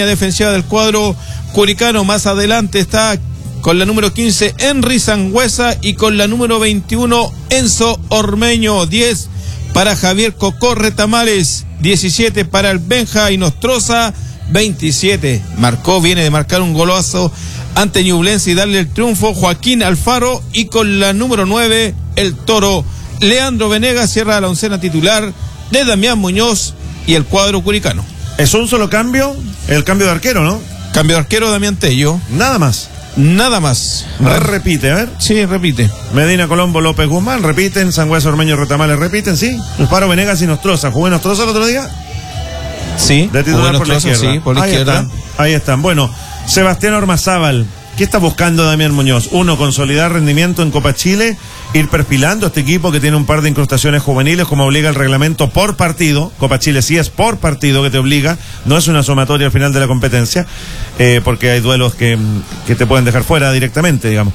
defensiva del cuadro curicano. Más adelante está con la número 15 Henry Sangüesa y con la número 21 Enzo Ormeño. 10 para Javier Cocó Retamales, 17 para el Benja Inostroza, 27 viene de marcar un golazo ante Ñublense y darle el triunfo Joaquín Alfaro, y con la número 9 el Toro Leandro Venegas cierra la oncena titular de Damián Muñoz y el cuadro curicano. ¿Es un solo cambio? El cambio de arquero, ¿no? Cambio de arquero, Damián Tello. Nada más. Nada más. Repite, a ver. Sí, repite. Medina, Colombo, López, Guzmán, repiten. Sangüesa, Ormeño, Retamales, repiten, sí. Alfaro, Venegas y Nostroza. ¿Jugó Nostroza el otro día? Sí. De titular por la izquierda. Sí, por la izquierda. Ahí están. Bueno, Sebastián Ormazábal. ¿Qué está buscando Damián Muñoz? Uno, consolidar rendimiento en Copa Chile, ir perfilando este equipo que tiene un par de incrustaciones juveniles, como obliga el reglamento por partido. Copa Chile sí es por partido que te obliga, no es una sumatoria al final de la competencia, porque hay duelos que te pueden dejar fuera directamente, digamos.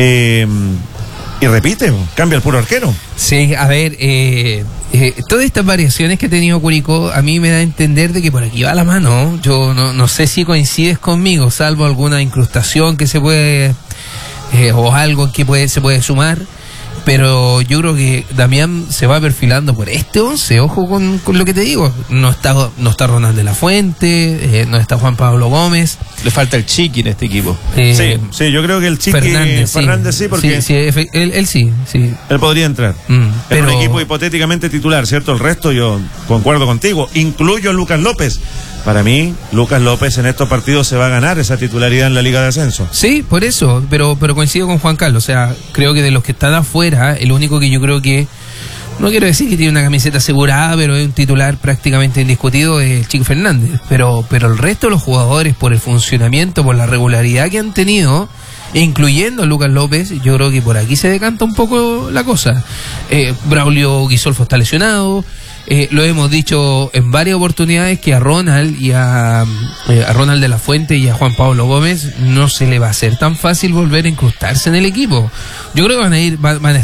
Y repite, cambia el puro arquero. Sí, a ver, todas estas variaciones que ha tenido Curicó a mí me da a entender de que por aquí va la mano. Yo no sé si coincides conmigo, salvo alguna incrustación que se puede, o algo que se puede sumar. Pero yo creo que Damián se va perfilando por este 11, ojo con lo que te digo. No está Ronald de la Fuente, no está Juan Pablo Gómez. Le falta el Chiqui en este equipo. Sí, yo creo que el Chiqui Fernández sí, porque él sí. Él podría entrar. Pero un equipo hipotéticamente titular, ¿cierto? El resto yo concuerdo contigo. Incluyo a Lucas López. Para mí, Lucas López en estos partidos se va a ganar esa titularidad en la Liga de Ascenso. Sí, por eso, pero coincido con Juan Carlos. O sea, creo que de los que están afuera, el único que yo creo que, no quiero decir que tiene una camiseta asegurada, pero es un titular prácticamente indiscutido, es el Chico Fernández. Pero el resto de los jugadores, por el funcionamiento, por la regularidad que han tenido, incluyendo a Lucas López, yo creo que por aquí se decanta un poco la cosa. Braulio Guisolfo está lesionado. Lo hemos dicho en varias oportunidades que a Ronald y a Ronald de la Fuente y a Juan Pablo Gómez no se le va a hacer tan fácil volver a incrustarse en el equipo. Yo creo que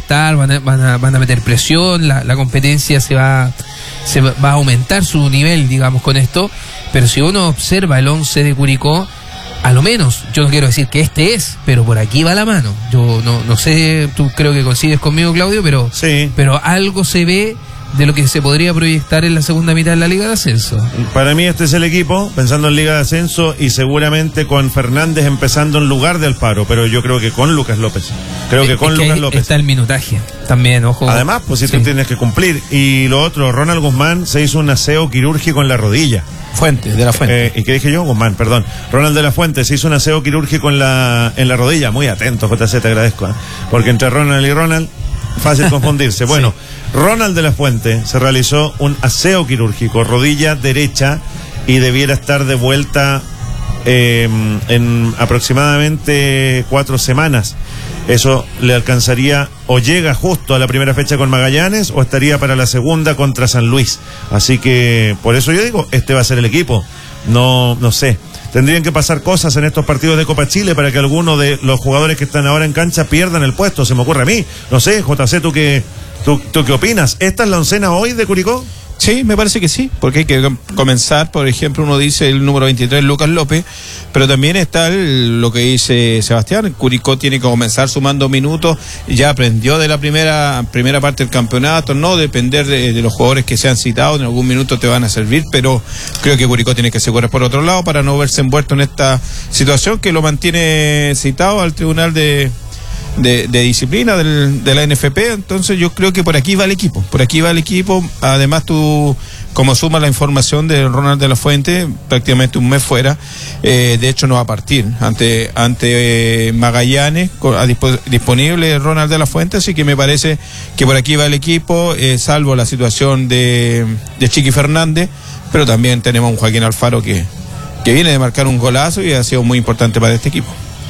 van a meter presión, la competencia va a aumentar su nivel, digamos, con esto. Pero si uno observa el 11 de Curicó, a lo menos, yo no quiero decir que este es, pero por aquí va la mano. Yo no sé, tú creo que coincides conmigo, Claudio, pero sí. Pero algo se ve de lo que se podría proyectar en la segunda mitad de la Liga de Ascenso. Para mí este es el equipo, pensando en Liga de Ascenso, y seguramente con Fernández empezando en lugar de Alfaro, pero yo creo que con Lucas López. López. Está el minutaje también, ojo. Además, pues si tú tienes que cumplir. Y lo otro, Ronald Guzmán se hizo un aseo quirúrgico en la rodilla. De la Fuente. ¿Y qué dije yo? Guzmán, perdón. Ronald de la Fuente se hizo un aseo quirúrgico en la rodilla. Muy atento, JC, te agradezco. Porque entre Ronald y Ronald, fácil confundirse. Bueno, Ronald de la Fuente se realizó un aseo quirúrgico, rodilla derecha, y debiera estar de vuelta en aproximadamente 4 semanas. Eso le alcanzaría, o llega justo a la primera fecha con Magallanes, o estaría para la segunda contra San Luis. Así que por eso yo digo, este va a ser el equipo. No sé. Tendrían que pasar cosas en estos partidos de Copa Chile para que algunos de los jugadores que están ahora en cancha pierdan el puesto. Se me ocurre a mí. No sé, JC, ¿tú qué opinas? ¿Esta es la oncena hoy de Curicó? Sí, me parece que sí, porque hay que comenzar. Por ejemplo, uno dice el número 23, Lucas López, pero también está lo que dice Sebastián. Curicó tiene que comenzar sumando minutos. Ya aprendió de la primera parte del campeonato, no depender de los jugadores que sean citados. En algún minuto te van a servir, pero creo que Curicó tiene que asegurar por otro lado para no verse envuelto en esta situación que lo mantiene citado al Tribunal de disciplina de la NFP. Entonces yo creo que por aquí va el equipo. Además tú, como sumas la información de Ronald de la Fuente, prácticamente un mes fuera, de hecho no va a partir ante Magallanes, disponible Ronald de la Fuente, así que me parece que por aquí va el equipo, salvo la situación de Chiqui Fernández, pero también tenemos un Joaquín Alfaro que viene de marcar un golazo y ha sido muy importante para este equipo.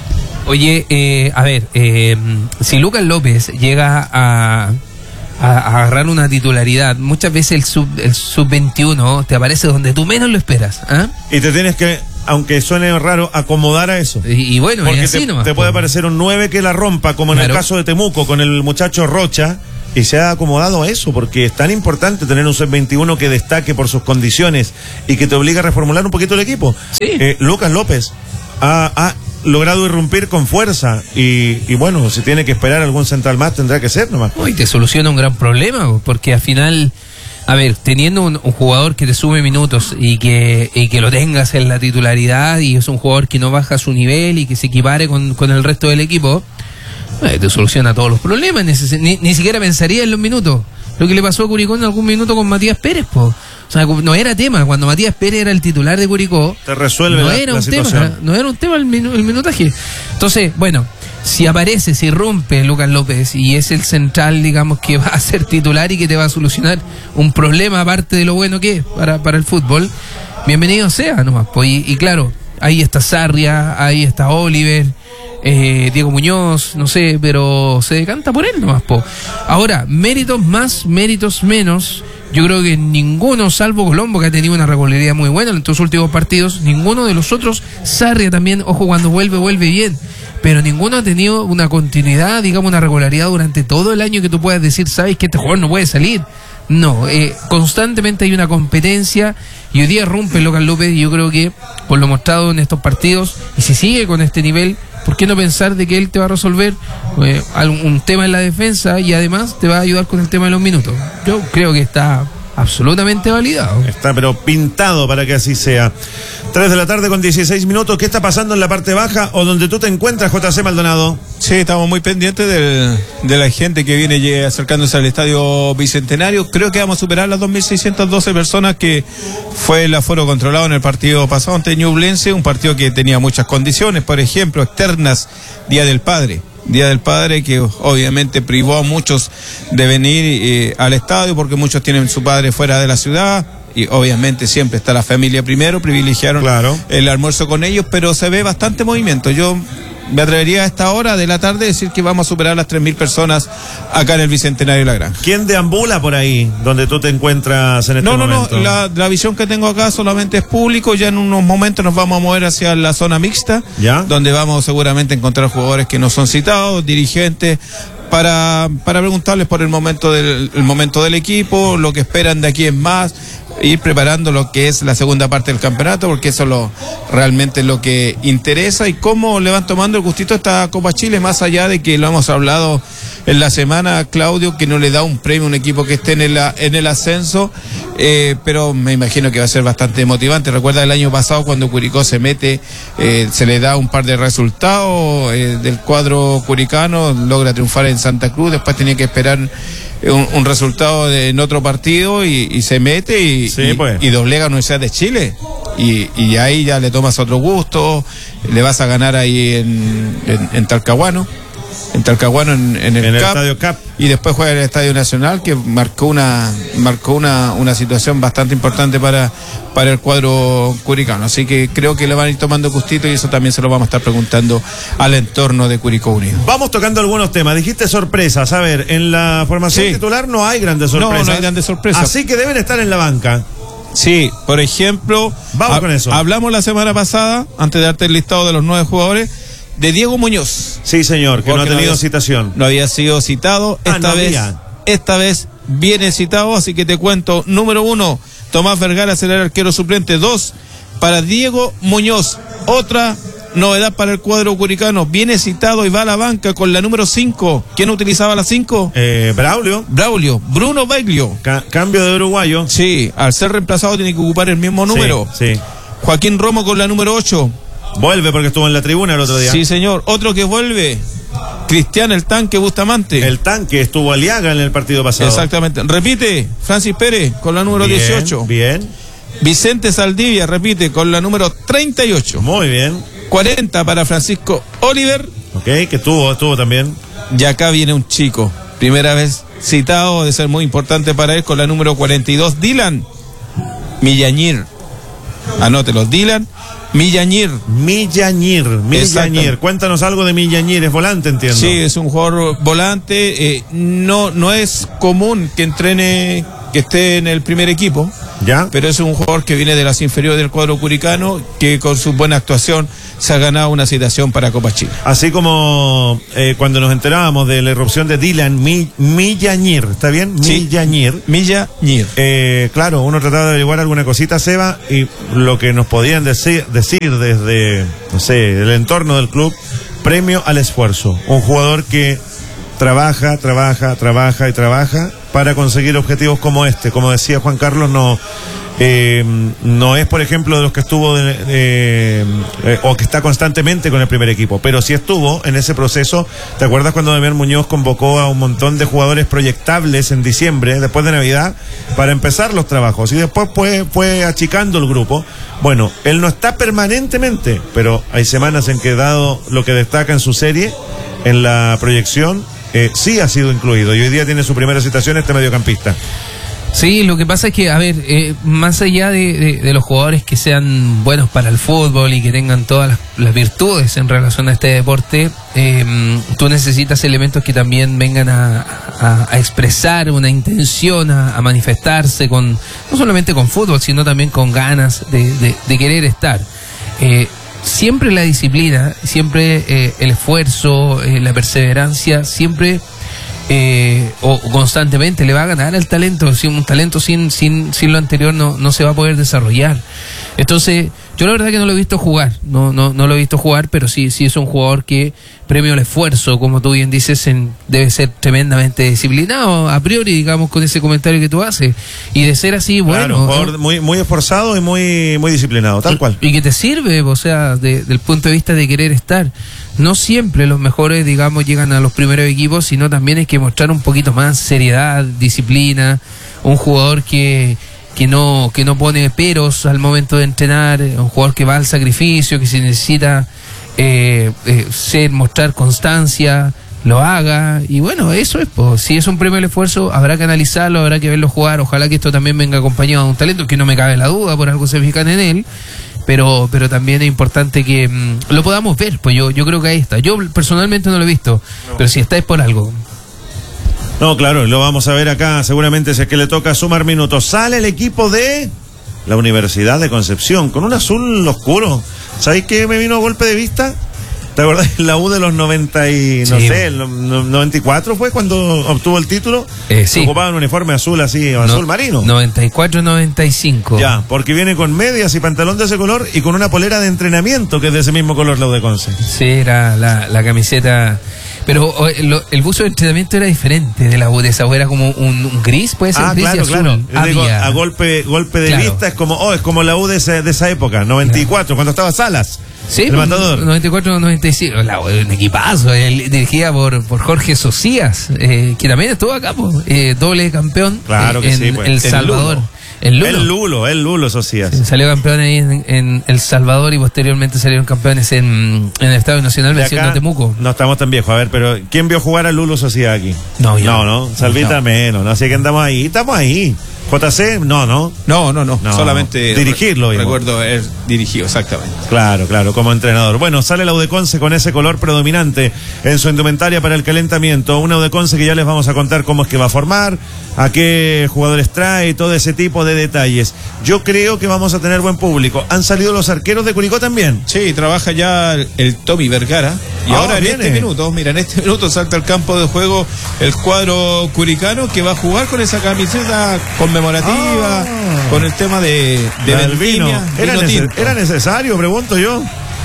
Oye, a ver, si Lucas López llega a agarrar una titularidad, muchas veces el sub-21 te aparece donde tú menos lo esperas. Y te tienes que, aunque suene raro, acomodar a eso. Y bueno, porque así te puede aparecer un 9 que la rompa, como en el caso de Temuco, con el muchacho Rocha, y se ha acomodado a eso, porque es tan importante tener un sub-21 que destaque por sus condiciones y que te obliga a reformular un poquito el equipo. Sí. Lucas López ha logrado irrumpir con fuerza y bueno, si tiene que esperar algún central más tendrá que ser nomás. Y te soluciona un gran problema, porque al final, a ver, teniendo un jugador que te sume minutos y que lo tengas en la titularidad, y es un jugador que no baja su nivel y que se equipare con el resto del equipo, te soluciona todos los problemas. Ni siquiera pensaría en los minutos. Lo que le pasó a Curicó en algún minuto con Matías Pérez, po. O sea, no era tema. Cuando Matías Pérez era el titular de Curicó, te resuelve la situación. No era un tema el minutaje. Entonces, bueno, si aparece, si rompe Lucas López y es el central, digamos, que va a ser titular y que te va a solucionar un problema aparte de lo bueno que es para el fútbol, bienvenido sea nomás. Pues, y claro, ahí está Sarria, ahí está Oliver, Diego Muñoz, no sé, pero se decanta por él nomás, po. Ahora, méritos más, méritos menos, yo creo que ninguno, salvo Colombo, que ha tenido una regularidad muy buena en estos últimos partidos, ninguno de los otros, Sarria también, ojo, cuando vuelve bien, pero ninguno ha tenido una continuidad, digamos, una regularidad durante todo el año que tú puedas decir, sabes que este jugador no puede salir. No, constantemente hay una competencia y hoy día rompe Lucas López, y yo creo que por lo mostrado en estos partidos, y si sigue con este nivel, ¿por qué no pensar de que él te va a resolver un tema en la defensa y además te va a ayudar con el tema de los minutos? Yo creo que está absolutamente validado. Está pero pintado para que así sea. 3 de la tarde con 16 minutos. ¿Qué está pasando en la parte baja o donde tú te encuentras, JC Maldonado? Sí, estamos muy pendientes de la gente que viene acercándose al Estadio Bicentenario. Creo que vamos a superar las 2.612 personas que fue el aforo controlado en el partido pasado ante Ñublense, un partido que tenía muchas condiciones, por ejemplo, externas, Día del Padre, que obviamente privó a muchos de venir al estadio porque muchos tienen su padre fuera de la ciudad. Y obviamente siempre está la familia primero, privilegiaron el almuerzo con ellos, pero se ve bastante movimiento. Yo me atrevería a esta hora de la tarde a decir que vamos a superar las 3.000 personas acá en el Bicentenario de la Granja. ¿Quién deambula por ahí, donde tú te encuentras en este momento? No, la visión que tengo acá solamente es público. Ya en unos momentos nos vamos a mover hacia la zona mixta, donde vamos seguramente a encontrar jugadores que no son citados, dirigentes, para preguntarles por el momento del equipo, lo que esperan de aquí en más, ir preparando lo que es la segunda parte del campeonato, porque eso realmente es lo que interesa, y cómo le van tomando el gustito a esta Copa Chile, más allá de que lo hemos hablado en la semana, Claudio, que no le da un premio a un equipo que esté en el ascenso, pero me imagino que va a ser bastante motivante. Recuerda el año pasado cuando Curicó se mete, se le da un par de resultados del cuadro curicano, logra triunfar en Santa Cruz, después tenía que esperar un resultado en otro partido y se mete y doblega a Universidad de Chile, y ahí ya le tomas otro gusto, le vas a ganar ahí en Talcahuano. En el Estadio Cap, y después juega en el Estadio Nacional, que marcó una situación bastante importante para el cuadro curicano. Así que creo que le van a ir tomando gustito, y eso también se lo vamos a estar preguntando al entorno de Curicó Unido. Vamos tocando algunos temas. Dijiste sorpresas. A ver, en la formación titular no hay grandes sorpresas. No hay grandes sorpresas. Así que deben estar en la banca. Sí, por ejemplo, vamos con eso. Hablamos la semana pasada, antes de darte el listado de los 9 jugadores, de Diego Muñoz. Sí, señor, que no ha tenido citación. No había sido citado. Esta vez viene citado, así que te cuento. Número 1, Tomás Vergara será el arquero suplente. 2, para Diego Muñoz. Otra novedad para el cuadro curicano. Viene citado y va a la banca con la número 5. ¿Quién utilizaba la 5? Braulio. Bruno Baglio. Cambio de uruguayo. Sí, al ser reemplazado tiene que ocupar el mismo número. Sí. Joaquín Romo con la número 8. Vuelve porque estuvo en la tribuna el otro día. Sí, señor. Otro que vuelve, Cristian el Tanque Bustamante. El Tanque estuvo Aliaga en el partido pasado. Exactamente. Repite, Francis Pérez con la número 18. Bien. Vicente Saldivia repite con la número 38. Muy bien. 40 para Francisco Oliver. Ok, que estuvo también. Y acá viene un chico, primera vez citado, de ser muy importante para él, con la número 42, Dylan Millañir. Anótelo, Dylan Millañir. Cuéntanos algo de Millañir, es volante, entiendo. Sí, es un jugador volante. No es común que entrene, que esté en el primer equipo. ¿Ya? Pero es un jugador que viene de las inferiores del cuadro curicano, que con su buena actuación se ha ganado una citación para Copa Chile. Así como cuando nos enterábamos de la irrupción de Dylan Millañir, ¿está bien? Sí. Millañir. Claro, uno trataba de averiguar alguna cosita, Seba, y lo que nos podían decir desde, no sé, el entorno del club, premio al esfuerzo. Un jugador que trabaja para conseguir objetivos como este. Como decía Juan Carlos, no es, por ejemplo, de los que estuvo o que está constantemente con el primer equipo, pero sí estuvo en ese proceso. ¿Te acuerdas cuando Damián Muñoz convocó a un montón de jugadores proyectables en diciembre, después de Navidad, para empezar los trabajos? Y después fue achicando el grupo. Bueno, él no está permanentemente, pero hay semanas en que, dado lo que destaca en su serie, en la proyección, sí ha sido incluido, y hoy día tiene su primera citación este mediocampista. Sí, lo que pasa es que, a ver, más allá de los jugadores que sean buenos para el fútbol y que tengan todas las virtudes en relación a este deporte, tú necesitas elementos que también vengan a expresar una intención, a manifestarse no solamente con fútbol, sino también con ganas de querer estar. Siempre la disciplina, siempre el esfuerzo, la perseverancia, siempre o constantemente le va a ganar al talento. Si un talento sin lo anterior no se va a poder desarrollar. Entonces, yo la verdad que no lo he visto jugar, no lo he visto jugar, pero sí es un jugador que premio al esfuerzo, como tú bien dices, debe ser tremendamente disciplinado a priori, digamos, con ese comentario que tú haces, y de ser así, bueno, claro, un jugador muy esforzado y muy disciplinado, tal cual. Y que te sirve, o sea, del punto de vista de querer estar. No siempre los mejores, digamos, llegan a los primeros equipos, sino también hay que mostrar un poquito más seriedad, disciplina, un jugador que no pone peros al momento de entrenar, un jugador que va al sacrificio, que si necesita mostrar constancia, lo haga, y bueno, eso es, pues, si es un premio al esfuerzo, habrá que analizarlo, habrá que verlo jugar. Ojalá que esto también venga acompañado de un talento, que no me cabe la duda, por algo se fijan en él, pero también es importante que lo podamos ver. Pues yo creo que ahí está. Yo personalmente no lo he visto, pero si está es por algo. No, claro, lo vamos a ver acá, seguramente si es que le toca sumar minutos. Sale el equipo de la Universidad de Concepción, con un azul oscuro. ¿Sabéis qué me vino a golpe de vista? ¿Te acordás? La U de los 90 y, no sé, el 94 fue cuando obtuvo el título. Sí. Ocupaba un uniforme azul así, azul marino. 94-95. Ya, porque viene con medias y pantalón de ese color y con una polera de entrenamiento que es de ese mismo color, la U de Conce. Sí, era la camiseta. Pero el buzo de entrenamiento era diferente de la U de esa, era como un gris, puede ser gris y azul. Claro. Digo, a golpe de vista es como la U de esa época, 94, cuando estaba Salas. Sí, el matador. 94-95, un equipazo, dirigida por Jorge Socias, que también estuvo acá, doble campeón, claro que en sí, pues. El Salvador. El Lulo Socias. Sí, salió campeón ahí en El Salvador, y posteriormente salieron campeones en el Estadio Nacional venciendo a Temuco. No estamos tan viejos, a ver, pero ¿quién vio jugar a Lulo Socias aquí? No, Salvita no. Menos, ¿no? Así que estamos ahí. JC, no. No, solamente dirigirlo. Recuerdo haber dirigido, exactamente. Claro, como entrenador. Bueno, sale la U de Conce con ese color predominante en su indumentaria para el calentamiento. Una U de Conce que ya les vamos a contar cómo es que va a formar, a qué jugadores trae, todo ese tipo de detalles. Yo creo que vamos a tener buen público. ¿Han salido los arqueros de Curicó también? Sí, trabaja ya el Tommy Vergara. Y ahora en este minuto salta al campo de juego el cuadro curicano, que va a jugar con esa camiseta conmemorativa, con el tema de vendimia, ¿Era necesario? Pregunto yo.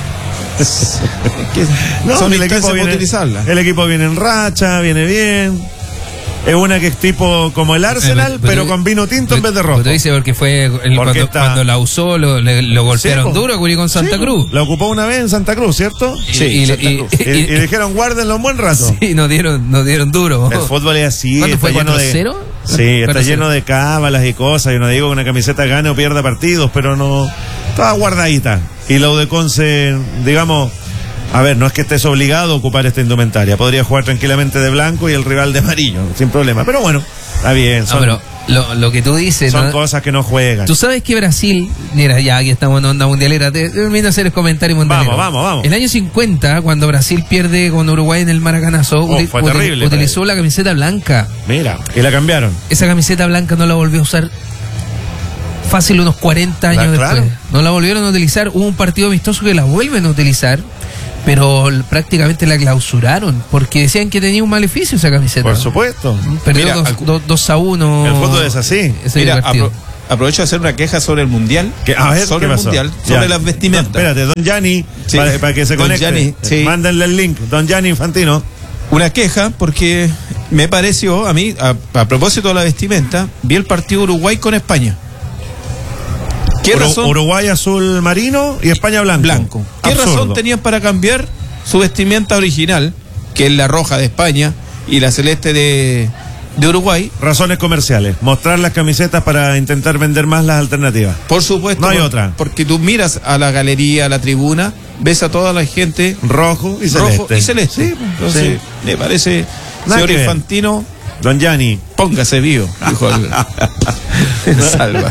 Son instancias para utilizarla. El equipo viene en racha, viene bien. Es una que es tipo como el Arsenal, pero con vino tinto en vez de rojo. Te dice porque fue cuando la usó, lo golpearon duro a Curicó en Santa Cruz. La ocupó una vez en Santa Cruz, ¿cierto? Sí, y dijeron guárdenlo un buen rato. Sí, nos dieron duro. El fútbol es así. ¿Cuándo fue, 4-0? Sí, está lleno de cábalas y cosas. Yo no digo que una camiseta gane o pierda partidos, pero no. Estaba guardadita. Y la U de Conce, digamos. A ver, no es que estés obligado a ocupar esta indumentaria. Podría jugar tranquilamente de blanco y el rival de amarillo, sin problema. Pero bueno, está bien. Pero lo que tú dices... Son cosas que no juegan. Tú sabes que Brasil... Mira, ya aquí estamos en onda mundialera. Termino de hacer el comentario mundialero. Vamos. En el año 50, cuando Brasil pierde con Uruguay en el Maracanazo, fue terrible, utilizó la camiseta blanca. Mira, y la cambiaron. Esa camiseta blanca no la volvió a usar. fácil unos 40 años después. Claro. No la volvieron a utilizar. Hubo un partido amistoso que la vuelven a utilizar, pero prácticamente la clausuraron porque decían que tenía un maleficio esa camiseta. Por supuesto. Perdió Mira, 2-1. El fútbol es así. ese Mira, partido. aprovecho de hacer una queja sobre el Mundial. A ver, sobre ¿qué el pasó? Mundial, Ya. sobre las vestimentas. No, espérate, don Gianni, Sí. para que se Don conecte. Gianni, sí. Mándenle el link, don Gianni Infantino. Una queja porque me pareció, a mí, a propósito de la vestimenta, vi el partido Uruguay con España. ¿Qué razón? Uruguay azul marino y España blanco. Blanco. ¿Qué Absurdo. razón tenían para cambiar su vestimenta original, que es la roja de España y la celeste de Uruguay? Razones comerciales. Mostrar las camisetas para intentar vender más las alternativas. Por supuesto. No hay otra. Porque tú miras a la galería, a la tribuna, ves a toda la gente Rojo y celeste. rojo y celeste. Sí, Entonces, sí. me parece, Nada señor que ver. Infantino, Don Gianni. póngase vivo, dijo el Salva.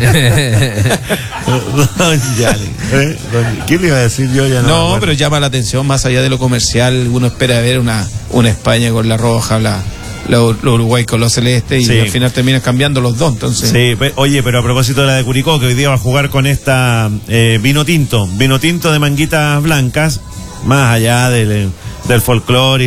Don Gianni. ¿Qué le iba a decir yo? Ya No, me acuerdo. pero llama la atención, más allá de lo comercial, uno espera ver una España con la roja, la Uruguay con los celestes, y Sí. al final terminan cambiando los dos, entonces. Sí, oye, pero a propósito de la de Curicó, que hoy día va a jugar con esta vino tinto de manguitas blancas, más allá del folclore y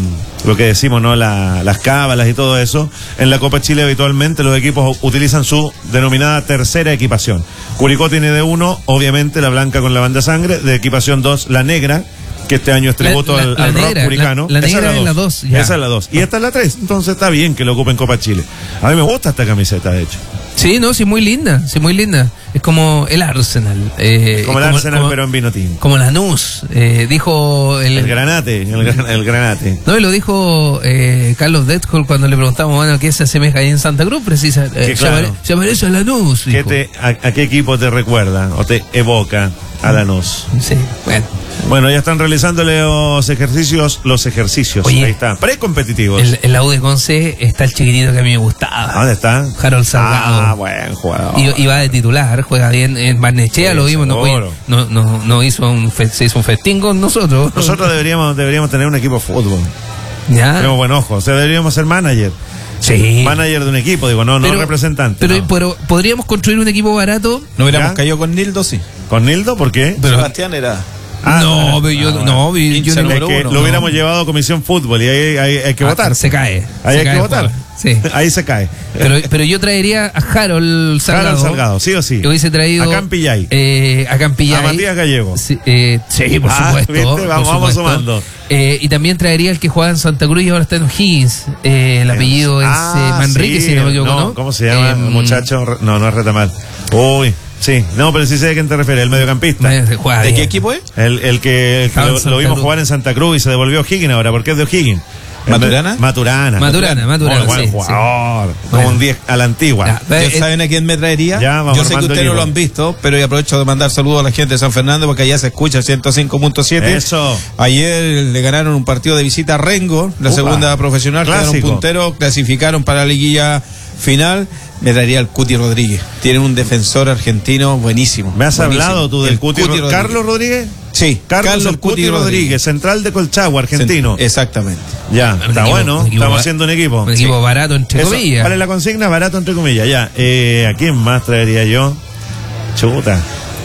lo que decimos, ¿no? Las cábalas y todo eso. En la Copa Chile habitualmente los equipos utilizan su denominada tercera equipación. Curicó tiene de 1, obviamente, la blanca con la banda sangre, de equipación 2, la negra, que este año es tributo La al rock negra, curicano. la Esa negra es la 2, ya. Esa es la 2. Y esta es la 3. Entonces está bien que lo ocupen Copa Chile. A mí me gusta esta camiseta, de hecho. Sí, no, sí, muy linda, sí, muy linda. Es como el Arsenal. Como el Arsenal, pero en vino tinto. Como la Lanús. Dijo El granate, el granate. No, y lo dijo Carlos Detcol cuando le preguntamos, bueno, ¿qué se asemeja ahí en Santa Cruz? Precisa, claro. se parece a Lanús. dijo. ¿A qué equipo te recuerda o te evoca a Lanús? Sí, bueno. Bueno, ya están realizándole los ejercicios. Oye, ahí está, precompetitivos. En la U de Conce está el chiquitito que a mí me gustaba. ¿Dónde está? Harold Salgado. Ah, buen jugador. Y va de titular, juega bien en Barnechea, Sí, lo vimos, seguro. no hizo se hizo un festín con nosotros. Nosotros deberíamos tener un equipo de fútbol. ¿Ya? Tenemos buen ojo. O sea, deberíamos ser manager. Sí. Manager de un equipo, digo, no representante. no. Pero podríamos construir un equipo barato. No hubiéramos ¿Ya? caído con Nildo, sí. ¿Con Nildo? ¿Por qué? Sebastián era. No, pero yo no, yo Hincha no- Es número que uno, lo hubiéramos llevado a comisión fútbol y ahí hay que votar. Se cae. Ahí se hay cae que el votar. jugador. Sí. Ahí se cae. Pero yo traería a Harold Salgado. Harold Salgado, sí o sí. Que hubiese traído A Campillay. a Campillay. A Matías Gallego. Sí, por Ah, supuesto. ¿viste? por Vamos supuesto. sumando. Y también traería el que jugaba en Santa Cruz y ahora está en O'Higgins. El apellido es Manrique, sí, si no me equivoco, ¿no? ¿Cómo se llama? Muchacho. No es Retamal. Uy, sí. No, pero sí sé a quién te refieres, el mediocampista. Juega ¿De bien. qué equipo es? El que Estaba en lo Santa vimos Cruz. jugar en Santa Cruz y se devolvió a O'Higgins ahora, porque es de O'Higgins. ¿Maturana? Maturana. Maturana, Muy buen sí, jugador. sí. Como Bueno. un 10 a la antigua. Ya, ¿Saben a quién me traería? Ya, vamos Yo sé que armando ustedes no equipo. lo han visto, pero yo aprovecho de mandar saludos a la gente de San Fernando porque allá se escucha el 105.7. Eso. Ayer le ganaron un partido de visita a Rengo, la Upa. segunda profesional, quedaron Clásico. punteros, clasificaron para la liguilla final. Me traería al Cuti Rodríguez. Tiene un defensor argentino buenísimo. ¿Me has buenísimo. hablado tú del El Cuti Rodríguez. ¿Carlos Rodríguez? Sí, Carlos el Cuti Rodríguez, central de Colchagua, argentino. Exactamente. Ya, Un está equipo- bueno. un equipo Estamos ba- haciendo un equipo. Un equipo barato, entre Eso, comillas. ¿Vale la consigna? Barato, entre comillas. Ya. ¿A quién más traería yo? Chuta.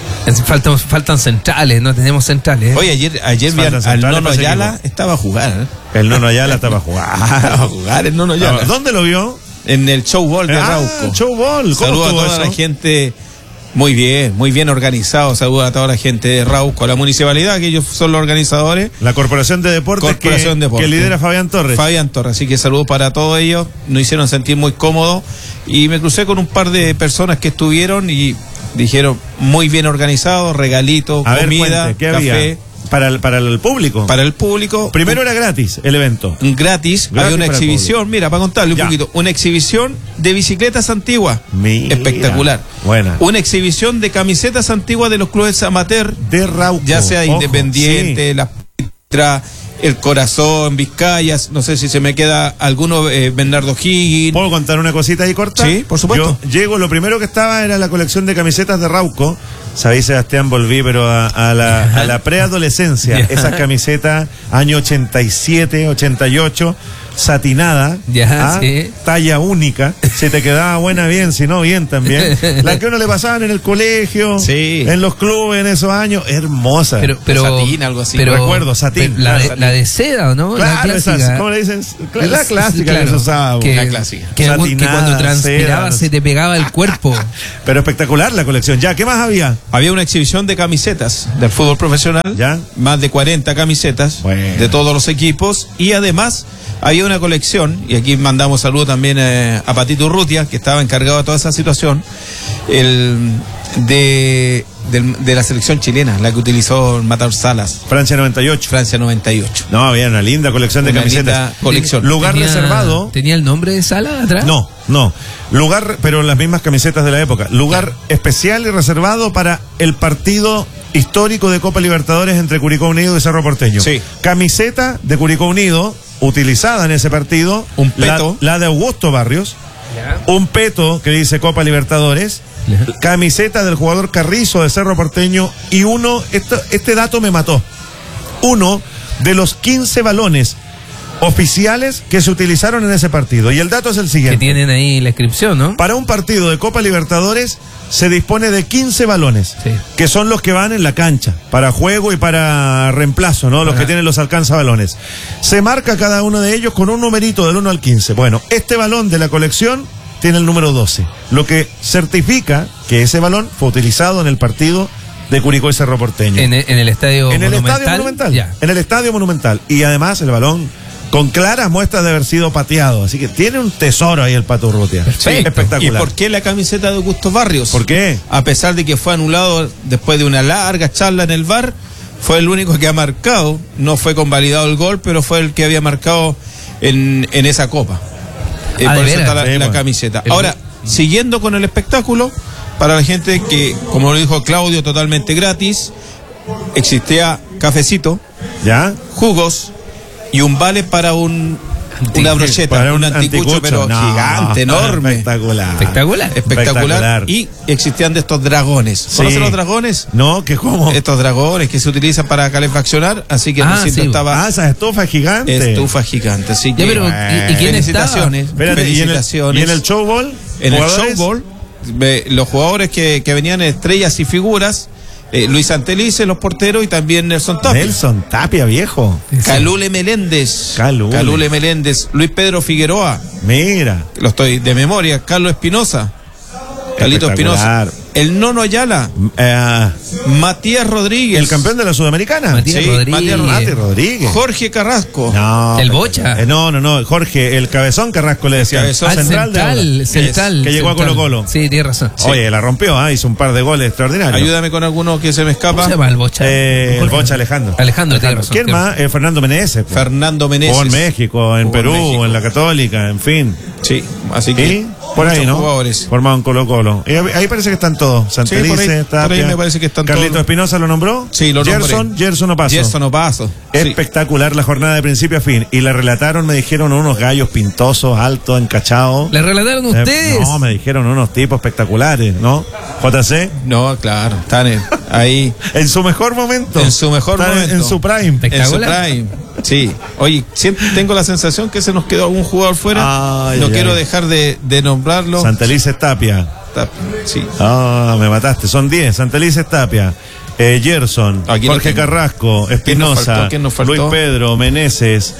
Faltan centrales, no tenemos centrales. Oye, ayer vi Faltan al centrales Nono para ese Ayala, equipo. estaba a jugar. El Nono Ayala estaba jugando. Estaba a jugar el Nono Ayala. ¿Dónde lo vio? En el show ball de Rauco. Show ball. ¿Cómo Saludos a estuvo toda eso? la gente. Muy bien organizado. Saludos a toda la gente de Rauco, a la municipalidad, que ellos son los organizadores. La Corporación de Deportes, Corporación de Deportes. que lidera Fabián Torres. Fabián Torres, así que saludos para todos ellos. Nos hicieron sentir muy cómodos. Y me crucé con un par de personas que estuvieron y dijeron muy bien organizado, regalitos, A ver, comida, cuente, ¿qué café. había? Para el público. Para el público. Primero era gratis el evento. Gratis, había una para el exhibición, mira, para contarle un Ya. poquito, una exhibición de bicicletas antiguas, Mira. espectacular. Buena. Una exhibición de camisetas antiguas de los clubes amateur, De Rauco. ya sea Ojo, Independiente, sí. La Pitra, El Corazón, Vizcayas, no sé si se me queda alguno, Bernardo Higgins. ¿Puedo contar una cosita ahí corta? Sí, por supuesto. Yo llego, lo primero que estaba era la colección de camisetas de Rauco. Sabéis, Sebastián, volví, pero a la preadolescencia. Ya. Esas camisetas, año 87, 88, satinada, Ya, sí. talla única, si te quedaba buena bien, si no bien también, la que uno le pasaban en el colegio, Sí. en los clubes en esos años, hermosa. Pero, Satín, algo así. Recuerdo, satín. pero la de seda, ¿o no? Claro, la esas, clásica. ¿cómo le dicen? La clásica Claro, que se usaba. La clásica. Que Satinada, cuando transpiraba seda, se te pegaba el cuerpo. Pero espectacular la colección. Ya, ¿qué más había? Había una exhibición de camisetas del fútbol profesional, Ya. más de 40 camisetas Bueno. de todos los equipos, y además había una colección, y aquí mandamos saludos también a Patito Urrutia, que estaba encargado de toda esa situación, de la selección chilena, la que utilizó Matador Salas, Francia 98. Francia 98. No, había una linda colección de Una camisetas. linda colección. Lugar reservado. ¿Tenía el nombre de Sala atrás? No. Lugar, pero las mismas camisetas de la época. Lugar especial y reservado para el partido histórico de Copa Libertadores entre Curicó Unido y Cerro Porteño. Sí. Camiseta de Curicó Unido, utilizada en ese partido. Un peto. La de Augusto Barrios. Un peto que dice Copa Libertadores. Camiseta del jugador Carrizo de Cerro Porteño. Y este dato me mató. Uno de los 15 balones oficiales que se utilizaron en ese partido. Y el dato es el siguiente. Que tienen ahí la inscripción, ¿no? Para un partido de Copa Libertadores se dispone de 15 balones, Sí. que son los que van en la cancha, para juego y para reemplazo, ¿no? Los que tienen los alcanzabalones. Se marca cada uno de ellos con un numerito del 1 al 15. Bueno, este balón de la colección tiene el número 12, lo que certifica que ese balón fue utilizado en el partido de Curicó y Cerro Porteño. En el estadio En el Monumental. Estadio Monumental. Ya. En el Estadio Monumental. Y además el balón con claras muestras de haber sido pateado. Así que tiene un tesoro ahí el Pato Urrutia. Perfecto. Espectacular. ¿Y por qué la camiseta de Augusto Barrios? ¿Por qué? A pesar de que fue anulado después de una larga charla en el VAR, fue el único que ha marcado, no fue convalidado el gol, pero fue el que había marcado en esa copa. ¿de Por eso veras? está la Sí, bueno. camiseta. Ahora, siguiendo con el espectáculo, para la gente que, como lo dijo Claudio, totalmente gratis, existía cafecito, ¿Ya? jugos y un vale para una brocheta, Para un anticucho, pero No, gigante, enorme. Espectacular. Espectacular. Espectacular. Y existían de estos dragones. ¿Conocen los dragones? No, que cómo. Estos dragones que se utilizan para calefaccionar, así que el recinto sí. estaba Esa estufa gigante. estufa gigante. Así Ya, que pero ¿y quién felicitaciones, Espérate, felicitaciones. ¿y en el showball? En el ¿Jugadores? showball, los jugadores que venían estrellas y figuras, Luis Antelice, los porteros, y también Nelson Tapia. Nelson Tapia, viejo. Calule Meléndez. Calule. Meléndez. Luis Pedro Figueroa. Mira. Lo estoy de memoria. Carlos Espinosa. Carlito Espectacular. Espinosa. El Nono Ayala. Matías Rodríguez. El campeón de la Sudamericana. Matías Rodríguez. Mati Rodríguez. Jorge Carrasco. No. El Bocha. No, Jorge, el cabezón Carrasco le decía. Cabezón. Ah, Central. Central. Que llegó a Colo-Colo. Sí, tiene razón. Sí. Oye, la rompió, hizo un par de goles extraordinarios. Ayúdame con alguno que se me ¿Cómo escapa. se llama el Bocha? El Bocha Alejandro. Alejandro, tiene razón. ¿Quién más? Fernando Meneses. pues. Fernando Meneses. Jugó en México, en Jugó en Perú, México. en la Católica, en fin. Sí, así que. Y por ahí, muchos ¿no? jugadores. Formado en Colo-Colo. Y ahí parece que están todos. Santelice, por ahí Tapia. me parece que están Carlito todos. Espinosa lo nombró. Sí, lo nombré. Gerson Opaso. Gerson Opaso. Sí. Espectacular la jornada de principio a fin. Y la relataron, me dijeron unos gallos pintosos, altos, encachados. ¿Le relataron ustedes? No, me dijeron unos tipos espectaculares, ¿no? JC. No, claro, están ahí En su mejor momento. En su mejor Están momento. En su prime. en su Espectacular. prime. Sí. Oye, siempre tengo la sensación que se nos quedó algún jugador fuera. Ay, no ay, quiero ay. dejar de nombrarlo. Santelice Tapia. Sí. Ah, me mataste. Son 10. Santelice Tapia. Gerson, Aquí lo Jorge tengo. Carrasco, ¿Quién nos Espinosa, faltó? ¿Quién nos faltó? Luis Pedro, Meneses,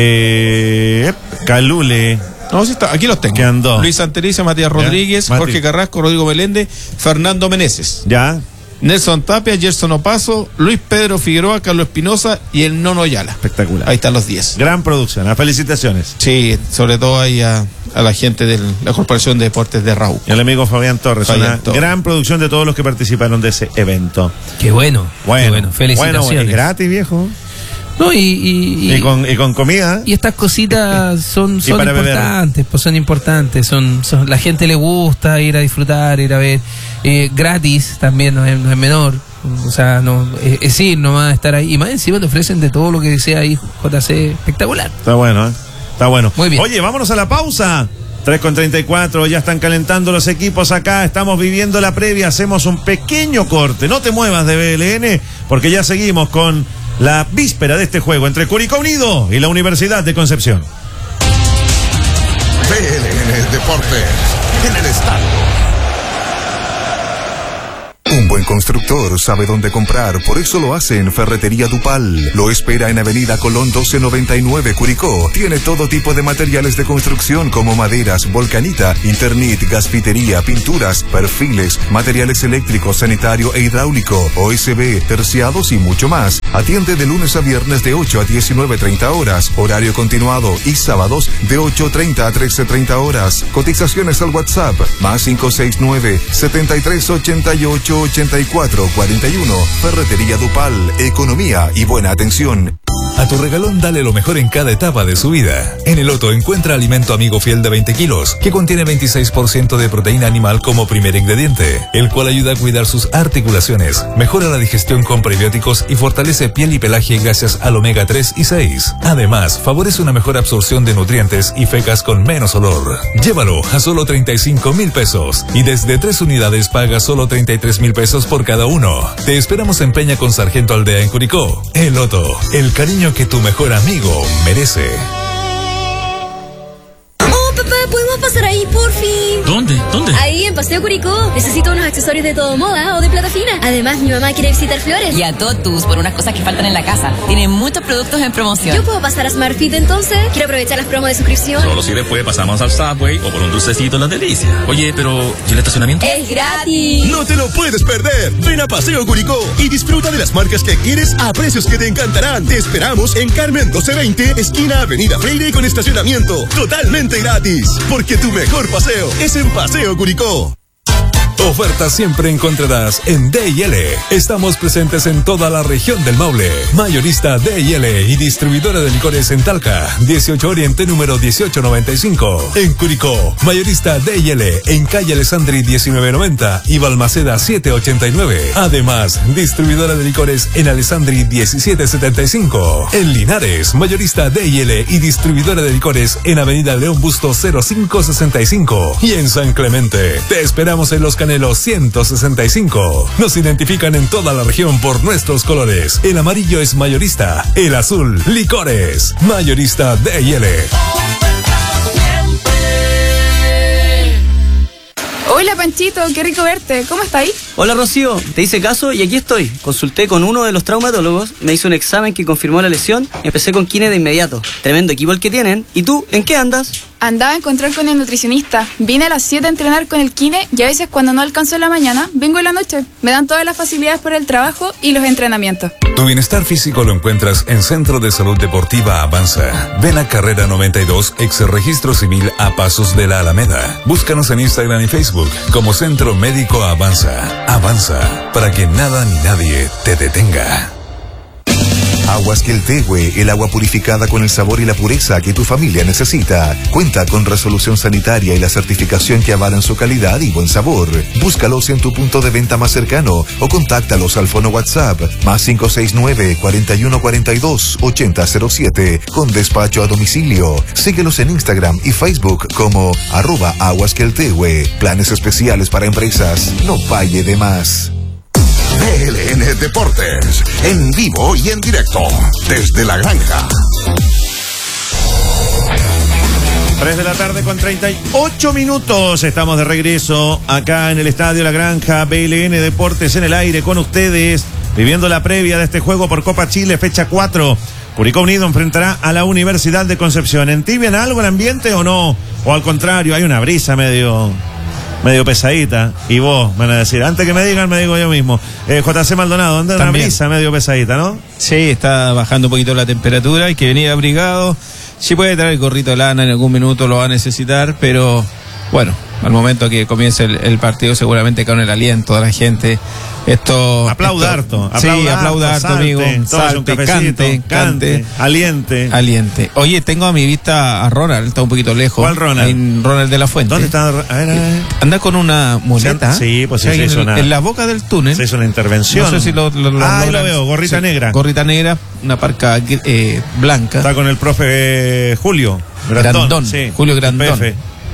Calule. No, sí está, aquí los tengo. ¿Qué andó? Luis Antelice, Matías Rodríguez, Mati. Jorge Carrasco, Rodrigo Meléndez, Fernando Meneses, Ya, Nelson Tapia, Gerson Opaso, Luis Pedro Figueroa, Carlos Espinosa y el Nono Ayala. espectacular. Ahí están los 10. Gran producción. Felicitaciones. Sí, sobre todo ahí a la gente de la Corporación de Deportes de Raúl. Y el amigo Fabián Torres. Fabián Una Torres. gran producción de todos los que participaron de ese evento. Qué bueno. Qué bueno. Felicitaciones. Bueno, es gratis, viejo. No, Y con comida. y estas cositas son para beber. importantes, pues son importantes, la gente le gusta ir a disfrutar, ir a ver, gratis también, no es menor, o sea, no es ir nomás, estar ahí, y más encima te ofrecen de todo lo que desea ahí, JC, espectacular. Está bueno, ¿eh? Está bueno. Muy bien. Oye, vámonos a la pausa. 3:34, ya están calentando los equipos acá, estamos viviendo la previa, hacemos un pequeño corte. No te muevas de BLN, porque ya seguimos con la víspera de este juego entre Curicó Unido y la Universidad de Concepción. BLN Deportes, en el estadio. Un buen constructor sabe dónde comprar, por eso lo hace en Ferretería Dupal. Lo espera en Avenida Colón 1299, Curicó. Tiene todo tipo de materiales de construcción como maderas, volcanita, Internet, gasfitería, pinturas, perfiles, materiales eléctricos, sanitario e hidráulico, OSB, terciados y mucho más. Atiende de lunes a viernes de 8 a 19:30 horas, horario continuado, y sábados de 8:30 a 13:30 horas. Cotizaciones al WhatsApp, más 569-7388-8441. Ferretería Dupal, economía y buena atención. A tu regalón dale lo mejor en cada etapa de su vida. En el Otto encuentra alimento amigo fiel de 20 kilos, que contiene 26% de proteína animal como primer ingrediente, el cual ayuda a cuidar sus articulaciones, mejora la digestión con prebióticos y fortalece piel y pelaje gracias al omega 3 y 6. Además, favorece una mejor absorción de nutrientes y fecas con menos olor. Llévalo a solo 35,000 pesos y desde 3 unidades paga solo 33,000 pesos por cada uno. Te esperamos en Peña con Sargento Aldea en Curicó. El Otto, el cariño que tu mejor amigo merece. Oh, papá, ¿podemos pasar ahí, por fin? ¿Dónde? Ahí, en Paseo Curicó. Necesito unos accesorios de todo moda o de plata fina. Además, mi mamá quiere visitar Flores. Y a Totus por unas cosas que faltan en la casa. Tiene muchos productos en promoción. ¿Yo puedo pasar a Smart Fit entonces? Quiero aprovechar las promos de suscripción. Solo si después pasamos al Subway o por un dulcecito en las delicias. Oye, pero ¿y el estacionamiento? ¡Es gratis! No te lo puedes perder. Ven a Paseo Curicó y disfruta de las marcas que quieres a precios que te encantarán. Te esperamos en Carmen 1220, esquina Avenida Freire, con estacionamiento totalmente gratis. Porque tu mejor paseo es en Paseo Curicó. Ofertas siempre encontrarás en D&L. Estamos presentes en toda la región del Maule. Mayorista D&L y distribuidora de licores en Talca, 18 Oriente número 1895. En Curicó, mayorista D&L en calle Alessandri 1990 y Balmaceda 789. Además, distribuidora de licores en Alessandri 1775. En Linares, mayorista D&L y distribuidora de licores en Avenida León Busto 0565. Y en San Clemente, te esperamos en Los Canelos 165. Nos identifican en toda la región por nuestros colores. El amarillo es mayorista, el azul, licores. Mayorista D&L. Hola Panchito, qué rico verte. ¿Cómo está ahí? Hola Rocío, te hice caso y aquí estoy. Consulté con uno de los traumatólogos, me hizo un examen que confirmó la lesión y empecé con kine de inmediato. Tremendo equipo el que tienen. ¿Y tú, en qué andas? Andaba a encontrar con el nutricionista. Vine a las 7 a entrenar con el kine y a veces cuando no alcanzo en la mañana, vengo en la noche. Me dan todas las facilidades por el trabajo y los entrenamientos. Tu bienestar físico lo encuentras en Centro de Salud Deportiva Avanza. Ven a Carrera 92, ex registro civil a pasos de la Alameda. Búscanos en Instagram y Facebook como Centro Médico Avanza. Avanza, para que nada ni nadie te detenga. Aguas Queltehue, el agua purificada con el sabor y la pureza que tu familia necesita. Cuenta con resolución sanitaria y la certificación que avalan su calidad y buen sabor. Búscalos en tu punto de venta más cercano o contáctalos al fono WhatsApp más 569-4142-8007 con despacho a domicilio. Síguelos en Instagram y Facebook como @aguasqueltehue. Planes especiales para empresas. No falle de más. BLN Deportes, en vivo y en directo, desde la granja. 3 de la tarde con 38 minutos. Estamos de regreso acá en el Estadio La Granja. BLN Deportes en el aire con ustedes, viviendo la previa de este juego por Copa Chile, fecha 4. Curicó Unido enfrentará a la Universidad de Concepción. ¿Entibian algo el ambiente o no? O al contrario, hay una brisa medio pesadita, y vos van a decir, antes que me digan, me digo yo mismo. JC Maldonado, anda una brisa medio pesadita, ¿no? Sí, está bajando un poquito la temperatura, hay que venir abrigado. Sí puede traer el gorrito de lana, en algún minuto lo va a necesitar, pero bueno, al momento que comience el partido, seguramente con el aliento de la gente, aplauda harto, amigo. Salte, cante, aliente. Oye, tengo a mi vista a Ronald, está un poquito lejos. ¿Cuál Ronald? Ronald de la Fuente. ¿Dónde está? A ver. Anda con una muleta. Sí, pues se hizo en la boca del túnel. Se hizo una intervención. No sé si lo ahí lo veo, gorrita negra. Gorrita negra, una parca blanca. Está con el profe Julio Grandón. Sí, Julio Grandón.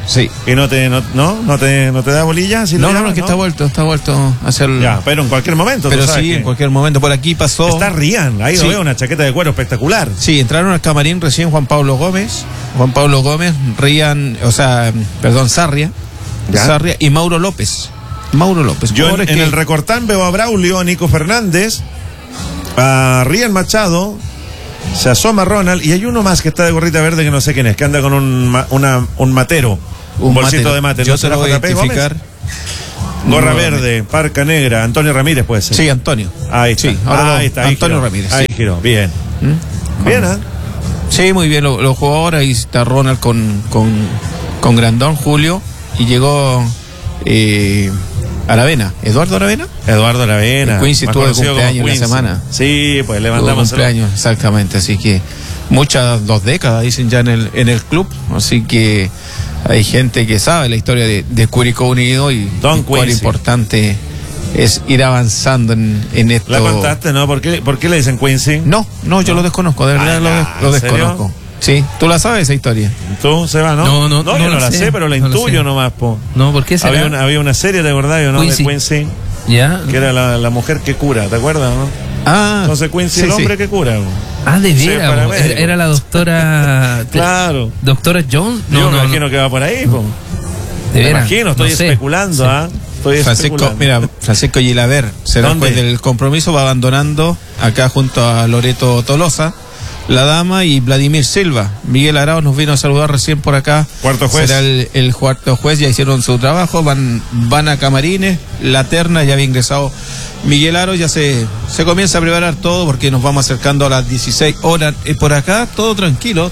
Sí. ¿Y no te da bolilla? Si No, que está vuelto a hacer... Ya, pero en cualquier momento. Pero sí, en cualquier momento. Por aquí pasó... Está Rian, ahí lo veo, una chaqueta de cuero espectacular. Sí, entraron al camarín recién Juan Pablo Gómez, Rian, Sarria, y Mauro López. Yo en el recortán veo a Braulio, a Nico Fernández, a Rian Machado, se asoma Ronald, y hay uno más que está de gorrita verde que no sé quién es, que anda con un matero, un bolsito de mate. Yo te lo voy a identificar. Gorra verde, parca negra, Antonio Ramírez puede ser. Sí, Antonio. Ahí está. Sí, ahí está. Antonio giró. Ramírez. Ahí giró, bien. Bien, ¿eh? Sí, muy bien, lo jugó ahora. Ahí está Ronald con Grandón, Julio, y llegó Aravena. ¿Eduardo Aravena? Eduardo Aravena. Quincy tuvo de cumpleaños en la semana. Sí, pues le mandamos cumpleaños, exactamente. Así que 2 décadas dicen ya en el club. Así que hay gente que sabe la historia de Curicó Unido y cuán importante es ir avanzando en esto. ¿La contaste, no? ¿Por qué le dicen Quincy? No, yo lo desconozco, de verdad lo desconozco. Sí, ¿tú la sabes esa historia? ¿Tú, Seba, no? No, yo no la sé, pero la intuyo nomás, po. No, ¿por qué será? Había una serie, ¿te acordás, no? De Quincy. Ya. Que era la mujer que cura, ¿te acuerdas, no? Ah. Entonces Quincy, el hombre que cura. De veras, era la doctora... Claro. ¿Doctora Jones? Yo me imagino que va por ahí, po. De veras. Me imagino, estoy especulando, Francisco Gilaver será después del compromiso, va abandonando acá junto a Loreto Tolosa, la dama, y Vladimir Silva. Miguel Arauz nos vino a saludar recién por acá. Cuarto juez. Será el cuarto juez, ya hicieron su trabajo, van a camarines, la terna, ya había ingresado Miguel Arauz, ya se comienza a preparar todo porque nos vamos acercando a las 16 horas. Por acá todo tranquilo,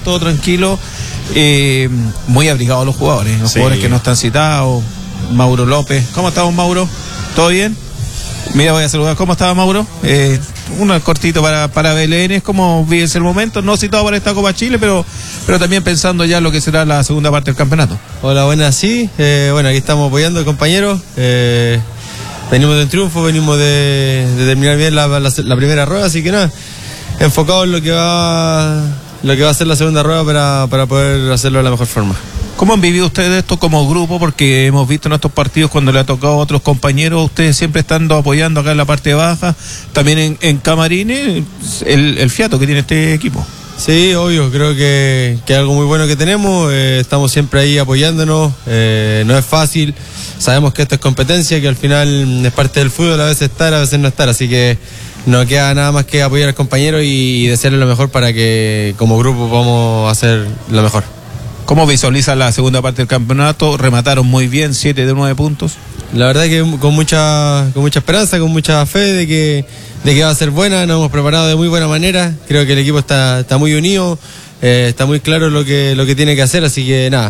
muy abrigados los jugadores que no están citados. Mauro López, ¿cómo estamos, Mauro? ¿Todo bien? Mira, voy a saludar. ¿Cómo estaba, Mauro? Un cortito para Belén. ¿Cómo vives el momento? No citado para esta Copa Chile, pero también pensando ya en lo que será la segunda parte del campeonato. Hola, buenas, sí. Aquí estamos apoyando, compañeros. Venimos de un triunfo, venimos de terminar bien la primera rueda, así que nada, enfocado en lo que va a ser la segunda rueda para poder hacerlo de la mejor forma. ¿Cómo han vivido ustedes esto como grupo? Porque hemos visto en estos partidos cuando le ha tocado a otros compañeros, ustedes siempre estando apoyando acá en la parte baja, también en camarines, el fiato que tiene este equipo. Sí, obvio, creo que es algo muy bueno que tenemos, estamos siempre ahí apoyándonos, no es fácil, sabemos que esto es competencia, que al final es parte del fútbol, a veces estar, a veces no estar, así que no queda nada más que apoyar al compañero y desearle lo mejor para que como grupo podamos hacer lo mejor. ¿Cómo visualiza la segunda parte del campeonato? Remataron muy bien, 7 de 9 puntos. La verdad que con mucha esperanza, con mucha fe de que va a ser buena, nos hemos preparado de muy buena manera, creo que el equipo está muy unido, está muy claro lo que tiene que hacer, así que nada,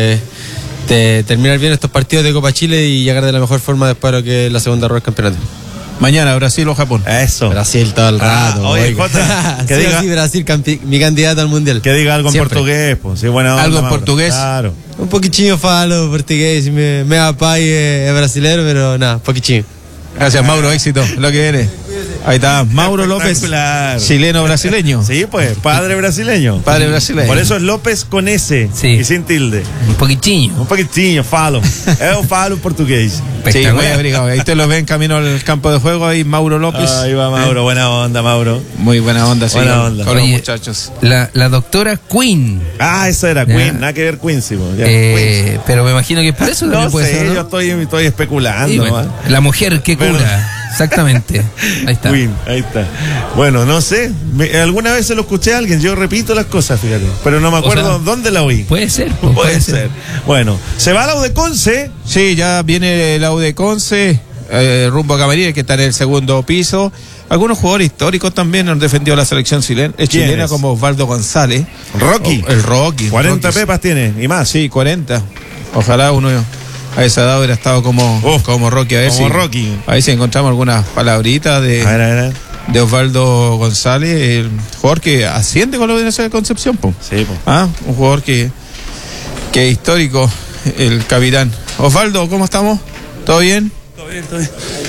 terminar bien estos partidos de Copa Chile y llegar de la mejor forma después de lo que es la segunda rueda del campeonato. Mañana, Brasil o Japón. Eso. Brasil todo el rato. Oye, Jota, que diga, sí, Brasil, mi candidato al mundial. Que diga algo siempre en portugués, pues. Sí, buena onda, algo en Mauro. portugués. Claro. Un poquitinho falo portugués, me apai es brasileiro, pero nada, poquitinho. Gracias, Mauro, éxito, lo que viene. Ahí está, Mauro López, chileno-brasileño. Sí, pues, padre brasileño. Padre brasileño. Por eso es López con S y sin tilde. Un poquitinho, falo. Eu falo portugués. Sí, muy abrigado. Ahí te lo ven camino al campo de juego, ahí Mauro López. Ahí va Mauro, buena onda, Mauro. Muy buena onda, sí. Buena onda. Con los muchachos. La doctora Queen. Esa era Queen, nada que ver Quincy. Pero me imagino que es por eso no puede sé, ser, ¿no? Yo estoy especulando. Bueno, la mujer que cura. Exactamente. Ahí está. Queen, ahí está. Bueno, no sé. Alguna vez se lo escuché a alguien. Yo repito las cosas, fíjate. Pero no me acuerdo dónde la oí. Puede ser. Puede ser. Bueno, ¿se va la U de Conce? Sí, ya viene la U de Conce. Rumbo a Camarines, que está en el segundo piso. Algunos jugadores históricos también han defendido la selección chilena, como Osvaldo González. Rocky. El Rocky. 40 pepas tiene y más. Sí, 40. Ojalá uno a esa edad hubiera estado como Rocky. A ver si encontramos algunas palabritas de Osvaldo González, el jugador que asciende con la Universidad de Concepción. Sí, un jugador que es histórico, el capitán. Osvaldo, ¿cómo estamos? ¿Todo bien? Todo bien.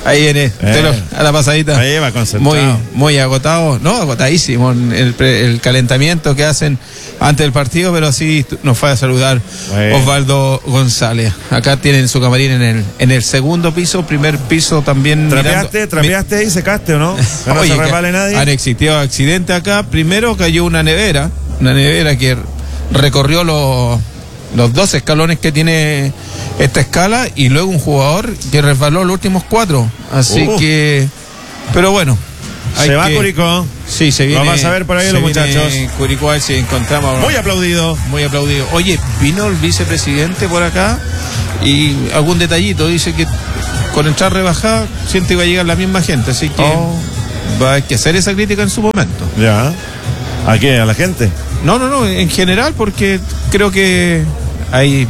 Ahí viene, a la pasadita. Ahí va concentrado. Muy agotado, no, agotadísimo el calentamiento que hacen antes del partido, pero sí nos fue a saludar Osvaldo González. Acá tienen su camarín en el segundo piso, primer piso también. ¿Trapeaste y secaste o no? Que no se resbale nadie. Han existido accidentes acá. Primero cayó una nevera que recorrió los 2 escalones que tiene esta escala, y luego un jugador que resbaló los últimos 4. Así que, pero bueno. Se va Curicó. Sí, se viene. Vamos a ver por ahí los muchachos. Curicó, a ver si encontramos. Muy aplaudido. Oye, vino el vicepresidente por acá y algún detallito. Dice que con entrar rebajada siente que va a llegar la misma gente. Así que va a que hacer esa crítica en su momento. Ya. ¿A qué? ¿A la gente? No, en general, porque creo que hay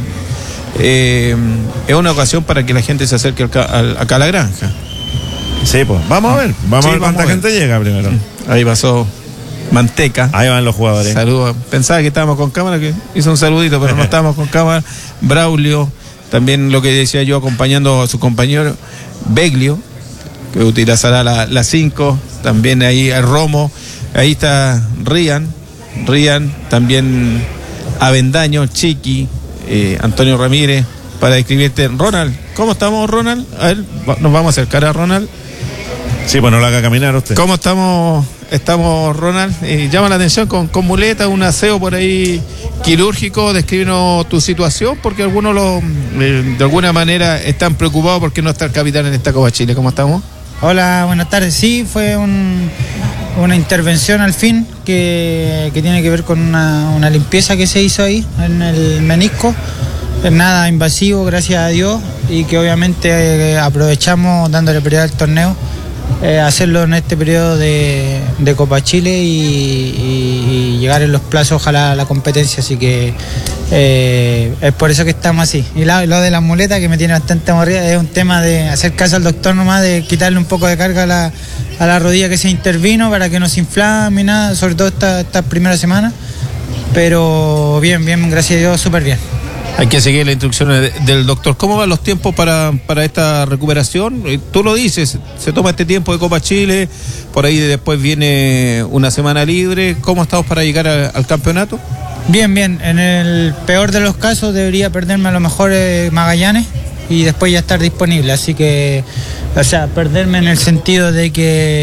es una ocasión para que la gente se acerque acá a la granja. Sí, pues vamos a ver cuánta gente llega primero. Ahí pasó Manteca. Ahí van los jugadores. Saludos. Pensaba que estábamos con cámara, que hizo un saludito, pero no estábamos con cámara. Braulio, también lo que decía yo, acompañando a su compañero Beglio, que utilizará la 5. También ahí el Romo. Ahí está Rian, también Avendaño, Chiqui, Antonio Ramírez, para describirte. Ronald, ¿cómo estamos, Ronald? A ver, nos vamos a acercar a Ronald. Sí, pues no lo haga caminar usted. ¿Cómo estamos, Ronald? Llama la atención con muleta, un aseo por ahí quirúrgico. Descríbenos tu situación, porque algunos de alguna manera están preocupados porque no está el capitán en esta Copa Chile. ¿Cómo estamos? Hola, buenas tardes. Sí, fue una intervención al fin que tiene que ver con una limpieza que se hizo ahí en el menisco. Nada invasivo, gracias a Dios, y que obviamente aprovechamos dándole prioridad al torneo, hacerlo en este periodo de Copa Chile y llegar en los plazos ojalá a la competencia, así que es por eso que estamos así. Y lo de las muletas, que me tiene bastante aburrida, es un tema de hacer caso al doctor nomás, de quitarle un poco de carga a la rodilla que se intervino para que no se inflame y nada, sobre todo esta primera semana, pero bien, gracias a Dios, súper bien. Hay que seguir las instrucciones del doctor. ¿Cómo van los tiempos para esta recuperación? Tú lo dices, se toma este tiempo de Copa Chile, por ahí después viene una semana libre. ¿Cómo estamos para llegar al campeonato? Bien. En el peor de los casos debería perderme a lo mejor Magallanes y después ya estar disponible. Así que, o sea, perderme en el sentido de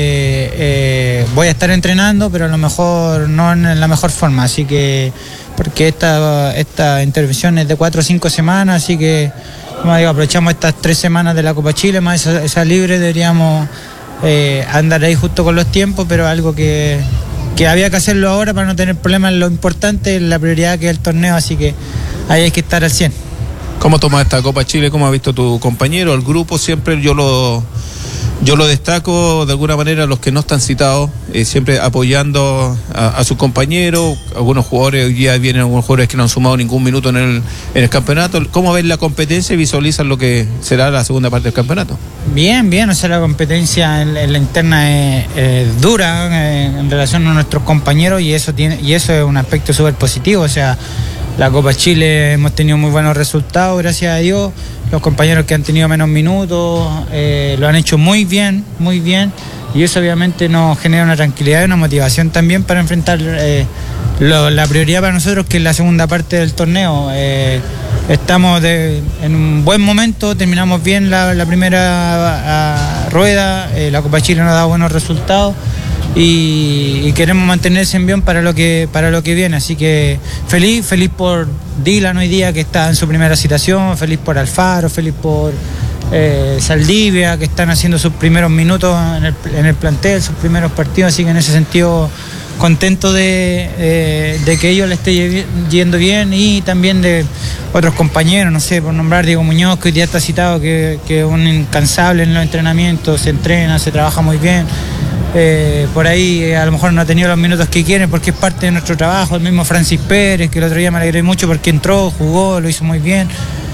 que voy a estar entrenando, pero a lo mejor no en la mejor forma. Así que, porque esta intervención es de 4 o 5 semanas, así que, como digo, aprovechamos estas 3 semanas de la Copa Chile, más esa libre, deberíamos andar ahí justo con los tiempos, pero algo que había que hacerlo ahora para no tener problemas. Lo importante es la prioridad, que es el torneo, así que ahí hay que estar al 100. ¿Cómo tomas esta Copa Chile? ¿Cómo ha visto tu compañero? El grupo siempre yo lo destaco de alguna manera, los que no están citados, siempre apoyando a sus compañeros. Algunos jugadores, hoy día vienen algunos jugadores que no han sumado ningún minuto en el campeonato. ¿Cómo ven la competencia y visualizan lo que será la segunda parte del campeonato? Bien, o sea, la competencia en la interna es dura en relación a nuestros compañeros, y eso es un aspecto súper positivo. O sea, la Copa Chile hemos tenido muy buenos resultados, gracias a Dios. Los compañeros que han tenido menos minutos lo han hecho muy bien, y eso obviamente nos genera una tranquilidad y una motivación también para enfrentar la prioridad para nosotros, que es la segunda parte del torneo. Estamos en un buen momento, terminamos bien la primera rueda, la Copa Chile nos da buenos resultados, y queremos mantenerse en bien para lo que viene, así que feliz por Dylan hoy día, que está en su primera citación, feliz por Alfaro, feliz por Saldivia, que están haciendo sus primeros minutos en el plantel, sus primeros partidos, así que en ese sentido contento de que ellos le esté yendo bien, y también de otros compañeros, no sé, por nombrar Diego Muñoz, que hoy día está citado, que es un incansable en los entrenamientos, se entrena, se trabaja muy bien. Por ahí a lo mejor no ha tenido los minutos que quieren porque es parte de nuestro trabajo. El mismo Francis Pérez, que el otro día me alegré mucho porque entró, jugó, lo hizo muy bien,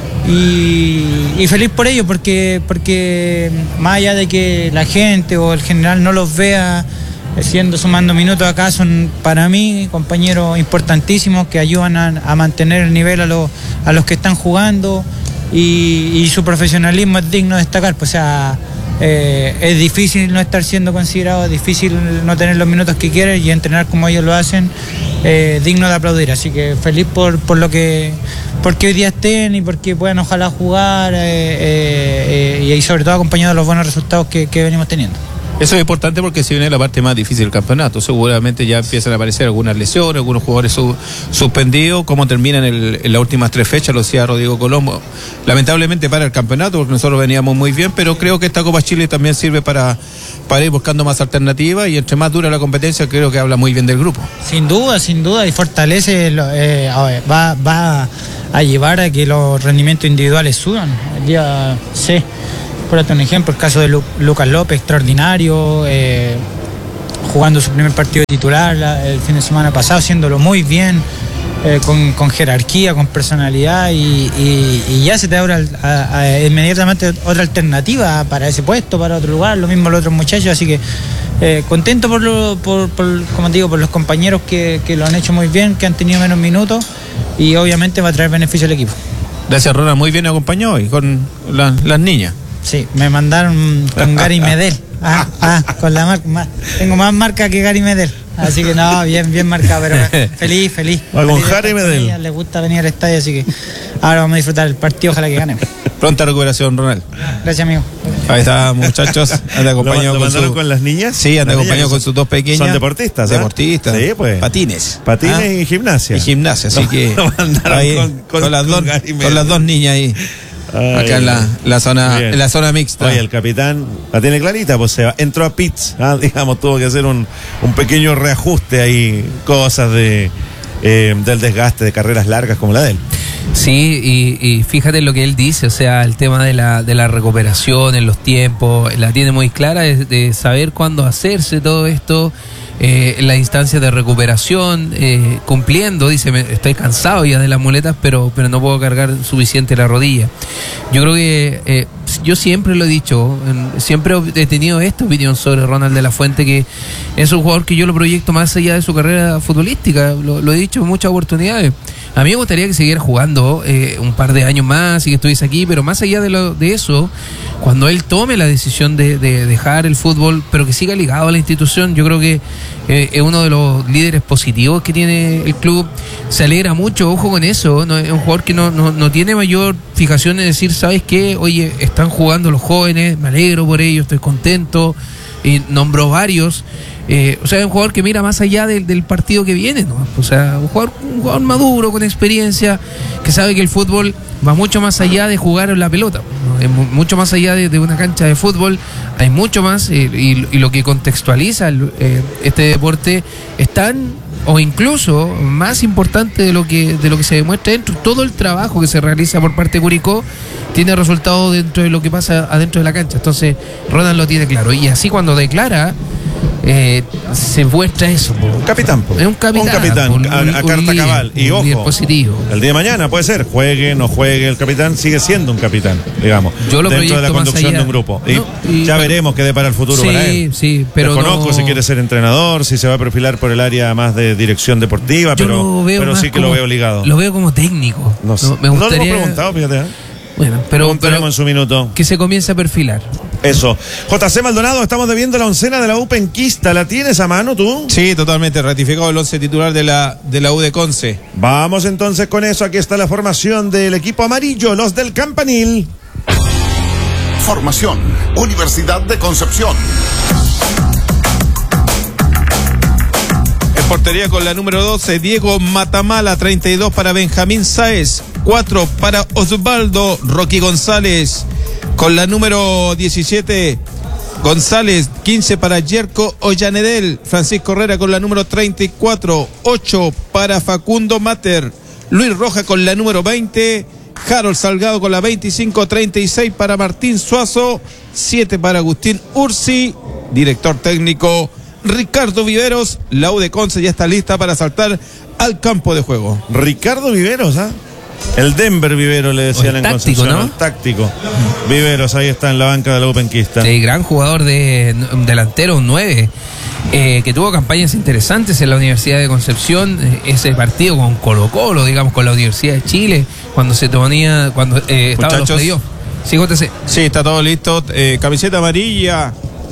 y feliz por ello, porque más allá de que la gente o el general no los vea sumando minutos acá, son para mí compañeros importantísimos que ayudan a mantener el nivel a los que están jugando, y su profesionalismo es digno de destacar. Pues, o sea, es difícil no estar siendo considerado, es difícil no tener los minutos que quieres y entrenar como ellos lo hacen, digno de aplaudir. Así que feliz porque hoy día estén y porque puedan ojalá jugar y sobre todo acompañado de los buenos resultados que venimos teniendo. Eso es importante porque si viene la parte más difícil del campeonato, seguramente ya empiezan a aparecer algunas lesiones, algunos jugadores suspendidos, cómo terminan en las últimas 3 fechas, lo decía Rodrigo Colombo, lamentablemente para el campeonato, porque nosotros veníamos muy bien, pero creo que esta Copa Chile también sirve para ir buscando más alternativas, y entre más dura la competencia, creo que habla muy bien del grupo. Sin duda, y fortalece, va a llevar a que los rendimientos individuales suban. El día por un ejemplo, el caso de Lucas López, extraordinario, jugando su primer partido de titular el fin de semana pasado, haciéndolo muy bien, con jerarquía, con personalidad, y ya se te abre inmediatamente otra alternativa para ese puesto, para otro lugar, lo mismo los otros muchachos, así que contento como te digo, por los compañeros que lo han hecho muy bien, que han tenido menos minutos, y obviamente va a traer beneficio al equipo. Gracias, Ronald, muy bien acompañado y con las niñas. Sí, me mandaron con Gary Medel. Con la marca. Tengo más marca que Gary Medel. Así que no, bien marcado, pero feliz. Con Gary Medel. Les gusta venir al estadio, así que ahora vamos a disfrutar el partido, ojalá que ganemos. Pronta recuperación, Ronald. Gracias, amigo. Ahí está, muchachos. Anda acompañado con las niñas. Sí, anda acompañado con sus 2 pequeñas. Son deportistas, Deportistas. Sí, pues. Patines Y gimnasia. Así que ahí, con las dos niñas ahí. Acá en la zona mixta. Oye, el capitán la tiene clarita, pues entró a pits, digamos, tuvo que hacer un pequeño reajuste ahí, cosas del desgaste de carreras largas como la de él. Sí, y fíjate lo que él dice, o sea, el tema de la recuperación en los tiempos, la tiene muy clara de saber cuándo hacerse todo esto, las instancias de recuperación, cumpliendo, dice, estoy cansado ya de las muletas, pero no puedo cargar suficiente la rodilla. Yo creo que yo siempre lo he dicho, siempre he tenido esta opinión sobre Ronald de la Fuente, que es un jugador que yo lo proyecto más allá de su carrera futbolística, lo he dicho en muchas oportunidades. A mí me gustaría que siguiera jugando un par de años más y que estuviese aquí, pero más allá de eso, cuando él tome la decisión de dejar el fútbol, pero que siga ligado a la institución, yo creo que es uno de los líderes positivos que tiene el club. Se alegra mucho, ojo con eso, ¿no? Es un jugador que no tiene mayor fijación en decir, ¿sabes qué? Oye, están jugando los jóvenes, me alegro por ellos, estoy contento, y nombró varios. O sea, es un jugador que mira más allá del partido que viene, ¿no? O sea, un jugador maduro, con experiencia, que sabe que el fútbol va mucho más allá de jugar en la pelota, ¿no? Es mucho más allá de una cancha de fútbol, hay mucho más, y lo que contextualiza este deporte es tan, o incluso más importante de lo que se demuestra dentro. Todo el trabajo que se realiza por parte de Curicó tiene resultado dentro de lo que pasa adentro de la cancha. Entonces Ronald lo tiene claro, y así cuando declara se muestra eso. Capitán, es un capitán a carta cabal. Y ojo, positivo. El día de mañana puede ser, juegue, no juegue, el capitán sigue siendo un capitán, digamos, yo lo dentro de la conducción de un grupo. Y ya veremos qué depara el futuro para él. Sí, pero desconozco si quiere ser entrenador, si se va a perfilar por el área más de dirección deportiva, pero sí que lo veo ligado. Lo veo como técnico. No sé. Me gustaría... No lo hemos preguntado, fíjate. Bueno, pero en su minuto. Que se comience a perfilar. Eso. JC Maldonado, estamos debiendo la oncena de la U penquista. ¿La tienes a mano tú? Sí, totalmente. Ratificado el 11 titular de la U de Conce. Vamos entonces con eso. Aquí está la formación del equipo amarillo, los del Campanil. Formación, Universidad de Concepción. En portería con la número 12, Diego Matamala. 32 para Benjamín Sáez. 4 para Osvaldo Rocky González. Con la número 17, González. 15 para Yerko Ollanedel. Francisco Herrera con la número 34. 8 para Facundo Mater. Luis Roja con la número 20. Harold Salgado con la 25. 36 para Martín Suazo. 7 para Agustín Ursi. Director técnico Ricardo Viveros. La U de Conce ya está lista para saltar al campo de juego. Ricardo Viveros, el Denver Vivero, le decían en Concepción, ¿no? El táctico Viveros, ahí está en la banca de la U penquista. Sí, gran jugador delantero, un 9, que tuvo campañas interesantes en la Universidad de Concepción. Ese partido con Colo-Colo, digamos, con la Universidad de Chile, cuando estaba en los playoffs. Sí, JC. Sí, está todo listo. Camiseta amarilla,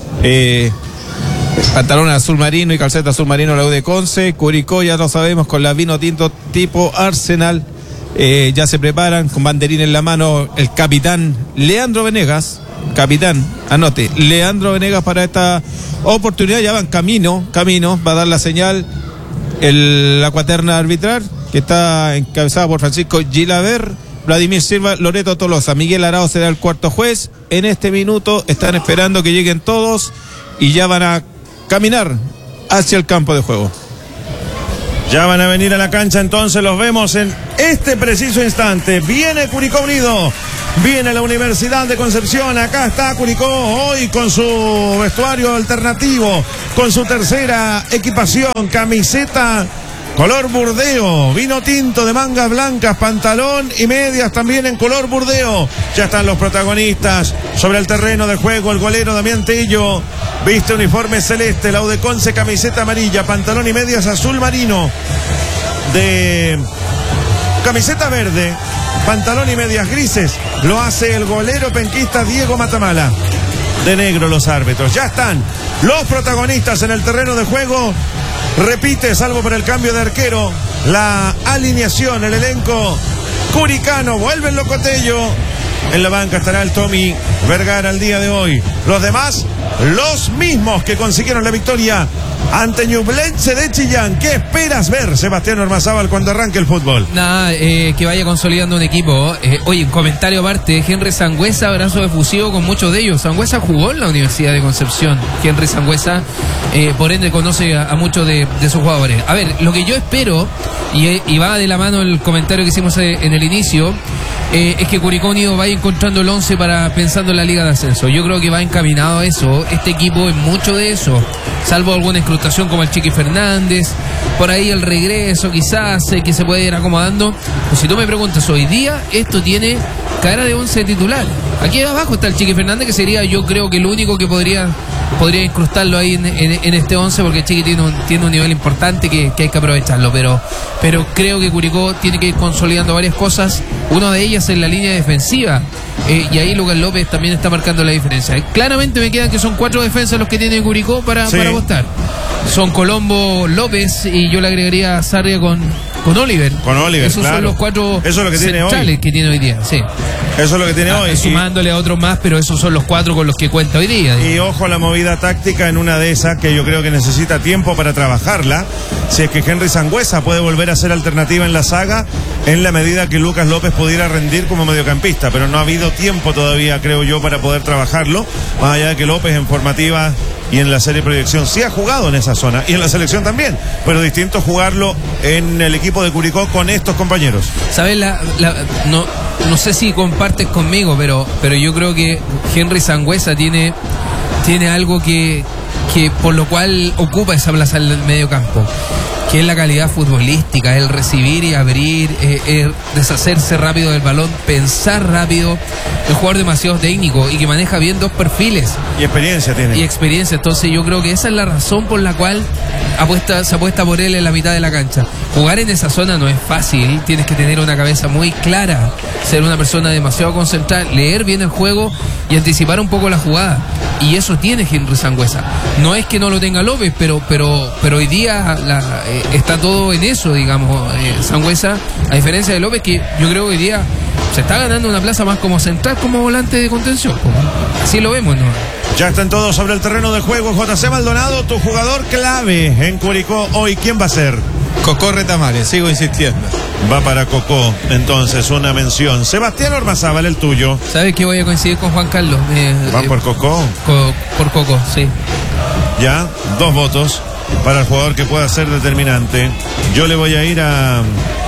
pantalón azul marino y calceta azul marino la U de Conce. Curicó, ya lo sabemos, con la vino tinto tipo Arsenal. Ya se preparan con banderín en la mano el capitán Leandro Venegas. Capitán, anote, Leandro Venegas para esta oportunidad. Ya van camino, va a dar la señal la cuaterna arbitral, que está encabezada por Francisco Gilaver, Vladimir Silva, Loreto Tolosa. Miguel Arao será el cuarto juez. En este minuto están esperando que lleguen todos y ya van a caminar hacia el campo de juego. Ya van a venir a la cancha, entonces los vemos en este preciso instante. Viene Curicó Unido, viene la Universidad de Concepción. Acá está Curicó hoy con su vestuario alternativo, con su tercera equipación, camiseta color burdeo, vino tinto de mangas blancas, pantalón y medias también en color burdeo. Ya están los protagonistas sobre el terreno de juego. El golero Damián Tello viste uniforme celeste, la U de Conce camiseta amarilla, pantalón y medias azul marino. De camiseta verde, pantalón y medias grises lo hace el golero penquista Diego Matamala. De negro los árbitros. Ya están los protagonistas en el terreno de juego. Repite, salvo por el cambio de arquero, la alineación, el elenco curicano. Vuelve el Locotello. En la banca estará el Tommy Vergara el día de hoy. Los demás, los mismos que consiguieron la victoria ante Ñublense de Chillán. ¿Qué esperas ver, Sebastián Ormazábal, cuando arranque el fútbol? Nada, que vaya consolidando un equipo. Oye, un comentario aparte, Henry Sangüesa, abrazo efusivo con muchos de ellos. Sangüesa jugó en la Universidad de Concepción. Henry Sangüesa, por ende, conoce a muchos de sus jugadores. A ver, lo que yo espero, y va de la mano el comentario que hicimos en el inicio, es que Curicó Unido vaya encontrando el 11 para pensando en la Liga de Ascenso. Yo creo que va encaminado a eso. Este equipo es mucho de eso, salvo alguna incrustación como el Chiqui Fernández, por ahí el regreso quizás que se puede ir acomodando. Pues si tú me preguntas hoy día, esto tiene cara de 11 titular. Aquí abajo está el Chiqui Fernández, que sería, yo creo que el único que podría incrustarlo ahí en este 11, porque el Chiqui tiene un nivel importante que hay que aprovecharlo, pero creo que Curicó tiene que ir consolidando varias cosas. Una de ellas en la línea defensiva, y ahí Lucas López también está marcando la diferencia. Claramente me quedan que son 4 defensas los que tiene Curicó para apostar. Son Colombo, López, y yo le agregaría a Sarria con Oliver. Con Oliver, esos claro. son los 4 eso es lo que centrales tiene hoy. que tiene hoy día, sí. Eso es lo que tiene hoy. Sumándole a otros más, pero esos son los 4 con los que cuenta hoy día. Y ojo a la movida táctica en una de esas que yo creo que necesita tiempo para trabajarla. Si es que Henry Sangüesa puede volver a ser alternativa en la saga, en la medida que Lucas López pudiera rendir como mediocampista, pero no ha habido tiempo todavía, creo yo, para poder trabajarlo. Más allá de que López en formativa y en la serie de proyección sí ha jugado en esa zona, y en la selección también, pero distinto jugarlo en el equipo de Curicó con estos compañeros. ¿Sabes? No sé si compartes conmigo, pero yo creo que Henry Sangüesa tiene algo que por lo cual ocupa esa plaza en el medio campo, que es la calidad futbolística, el recibir y abrir, deshacerse rápido del balón, pensar rápido. Un jugador demasiado técnico y que maneja bien 2 perfiles. Y experiencia tiene. Y experiencia, entonces yo creo que esa es la razón por la cual se apuesta por él en la mitad de la cancha. Jugar en esa zona no es fácil, tienes que tener una cabeza muy clara, ser una persona demasiado concentrada, leer bien el juego y anticipar un poco la jugada. Y eso tiene Henry Sangüesa. No es que no lo tenga López, pero hoy día está todo en eso, digamos. Sangüesa, a diferencia de López, que yo creo que hoy día se está ganando una plaza más como central, como volante de contención. Así lo vemos, ¿no? Ya están todos sobre el terreno de juego. JC Maldonado, tu jugador clave en Curicó hoy, ¿quién va a ser? Cocó Retamares, sigo insistiendo. Va para Cocó, entonces una mención. Sebastián Ormazábal, el tuyo. ¿Sabes que voy a coincidir con Juan Carlos? ¿Va por Cocó? Por Cocó, sí. Ya, 2 votos para el jugador que pueda ser determinante. Yo le voy a ir a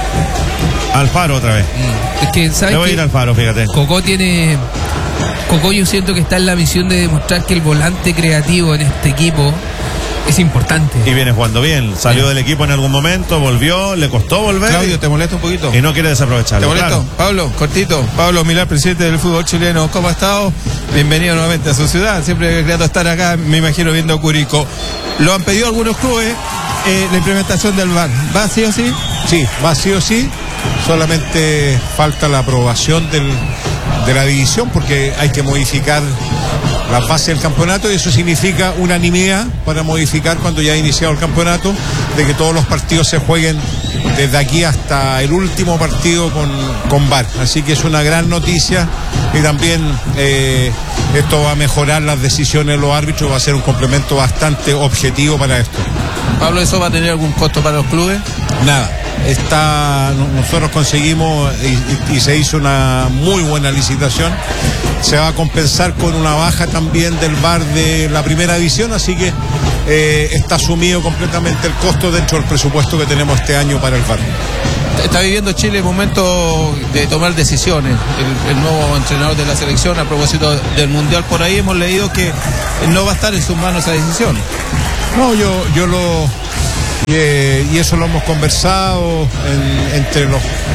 Alfaro otra vez. Es que, ¿sabes? Le voy a ir a Alfaro, fíjate. Cocó yo siento que está en la misión de demostrar que el volante creativo en este equipo es importante. Y viene jugando bien. Salió del equipo en algún momento, volvió, le costó volver. Claudio, ¿te molesta un poquito? Y no quiere desaprovecharlo. ¿Te molesto? Claro. Pablo, cortito. Pablo Milán, presidente del fútbol chileno. ¿Cómo ha estado? Bienvenido nuevamente a su ciudad. Siempre he querido estar acá, me imagino, viendo Curicó. Lo han pedido algunos clubes, la implementación del VAR. ¿Va sí o sí? Sí, va sí o sí. Solamente falta la aprobación la división, porque hay que modificar las bases del campeonato, y eso significa unanimidad para modificar cuando ya ha iniciado el campeonato, de que todos los partidos se jueguen desde aquí hasta el último partido con VAR. Así que es una gran noticia, y también esto va a mejorar las decisiones de los árbitros, va a ser un complemento bastante objetivo para esto. Pablo, ¿eso va a tener algún costo para los clubes? Nada. Nosotros conseguimos y se hizo una muy buena licitación. Se va a compensar con una baja también del VAR de la primera división, así que está asumido completamente el costo dentro del presupuesto que tenemos este año para el VAR. Está viviendo Chile el momento de tomar decisiones. El nuevo entrenador de la selección, a propósito del Mundial, por ahí hemos leído que no va a estar en sus manos esa decisión. No, y eso lo hemos conversado entre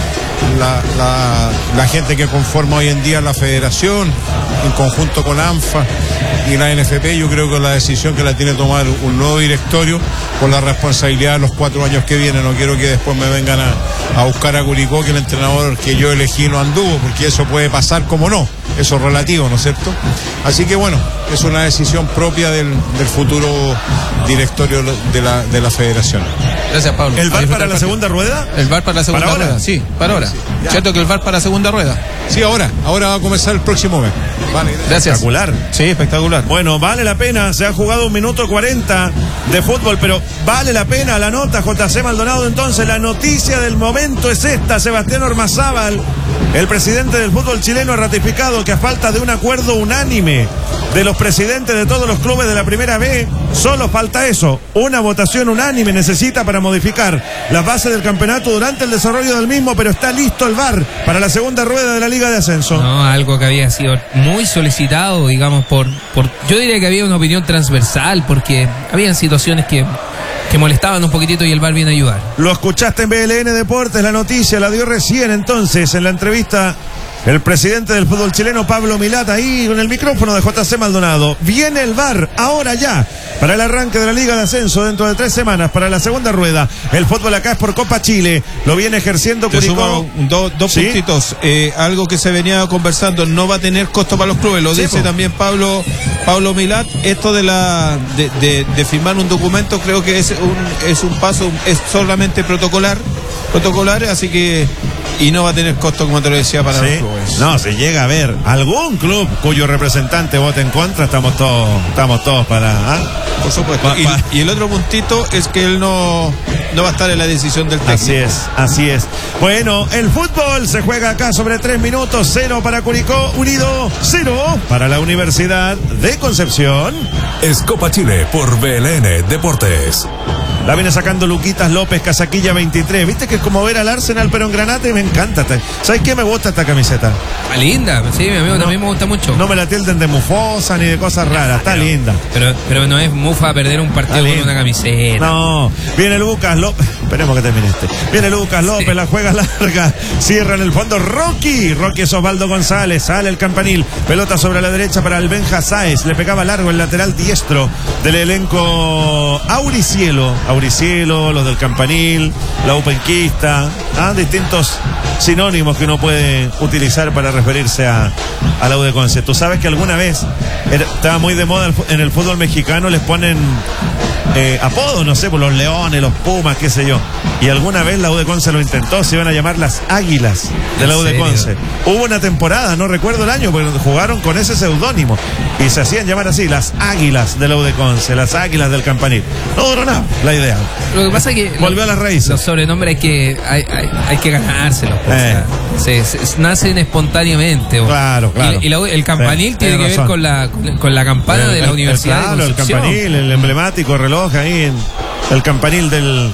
la gente que conforma hoy en día la federación, en conjunto con ANFA y la NFP. Yo creo que la decisión que la tiene que tomar un nuevo directorio, con la responsabilidad de los 4 años que vienen. No quiero que después me vengan a buscar a Curicó que el entrenador que yo elegí no anduvo, porque eso puede pasar como no, eso es relativo, ¿no es cierto? Así que bueno, es una decisión propia del futuro directorio de la federación. Gracias, Pablo. ¿El VAR para la segunda rueda? El VAR para la segunda rueda, sí, para ahora. ¿Cierto que el VAR para la segunda rueda? Sí, ahora va a comenzar el próximo mes. Vale, gracias. Espectacular. Sí, espectacular. Bueno, vale la pena, se ha jugado 1 minuto 40 de fútbol, pero vale la pena la nota, JC Maldonado. Entonces, la noticia del momento es esta: Sebastián Ormazábal, el presidente del fútbol chileno, ha ratificado que a falta de un acuerdo unánime de los presidentes de todos los clubes de la primera B, solo falta eso, una votación unánime necesita para modificar las bases del campeonato durante el desarrollo del mismo, pero está listo el VAR para la segunda rueda de la Liga de Ascenso. No, algo que había sido muy solicitado, digamos, yo diría que había una opinión transversal, porque habían situaciones que molestaban un poquitito y el VAR viene a ayudar. Lo escuchaste en BLN Deportes, la noticia la dio recién entonces en la entrevista el presidente del fútbol chileno, Pablo Milat, ahí con el micrófono de JC Maldonado. Viene el VAR ahora ya para el arranque de la Liga de Ascenso dentro de 3 semanas, para la segunda rueda. El fútbol acá es por Copa Chile, lo viene ejerciendo Curicó. Dos ¿sí? Puntitos. Algo que se venía conversando, no va a tener costo para los clubes, lo dice también Pablo Milat. Esto de firmar un documento, creo que es un paso, es solamente protocolar, así que, y no va a tener costo, como te lo decía, para los clubes. No, si llega a haber algún club cuyo representante vote en contra, estamos todos para... Por supuesto. Y el otro puntito es que él no va a estar en la decisión del técnico. Así es. Bueno, el fútbol se juega acá sobre 3 minutos, 0 para Curicó Unido, 0 para la Universidad de Concepción. Es Copa Chile por BLN Deportes. La viene sacando Luquitas López, casaquilla 23. ¿Viste que es como ver al Arsenal pero en Granate? Me encanta. ¿Sabes qué? Me gusta esta camiseta. Está linda, sí, mi amigo, también me gusta mucho. No me la tilden de mufosa ni de cosas raras, está linda. Pero no es mufa perder un partido con una camiseta. No, viene Lucas López. Esperemos que termine este. Viene Lucas López, la juega larga. Cierra en el fondo Rocky es Osvaldo González. Sale el campanil. Pelota sobre la derecha para el Benja Sáez. Le pegaba largo el lateral diestro del elenco Auricielo, los del campanil, la Openquista, distintos sinónimos que uno puede utilizar para referirse a la U de Conce. Tú sabes que alguna vez estaba muy de moda en el fútbol mexicano, les ponen apodos, no sé, por los Leones, los Pumas, qué sé yo. Y alguna vez la U de Conce lo intentó, se iban a llamar las Águilas de la U de Conce. Hubo una temporada, no recuerdo el año, pero jugaron con ese seudónimo y se hacían llamar así, las Águilas de la U de Conce, las Águilas del campanil. No duró nada la idea. Lo que pasa es que volvió a las raíces. Los sobrenombres hay que ganárselos. O sea, nacen espontáneamente. Claro. Y el campanil tiene que ver con la campana de la Universidad. Claro, el campanil, el emblemático reloj ahí, el campanil del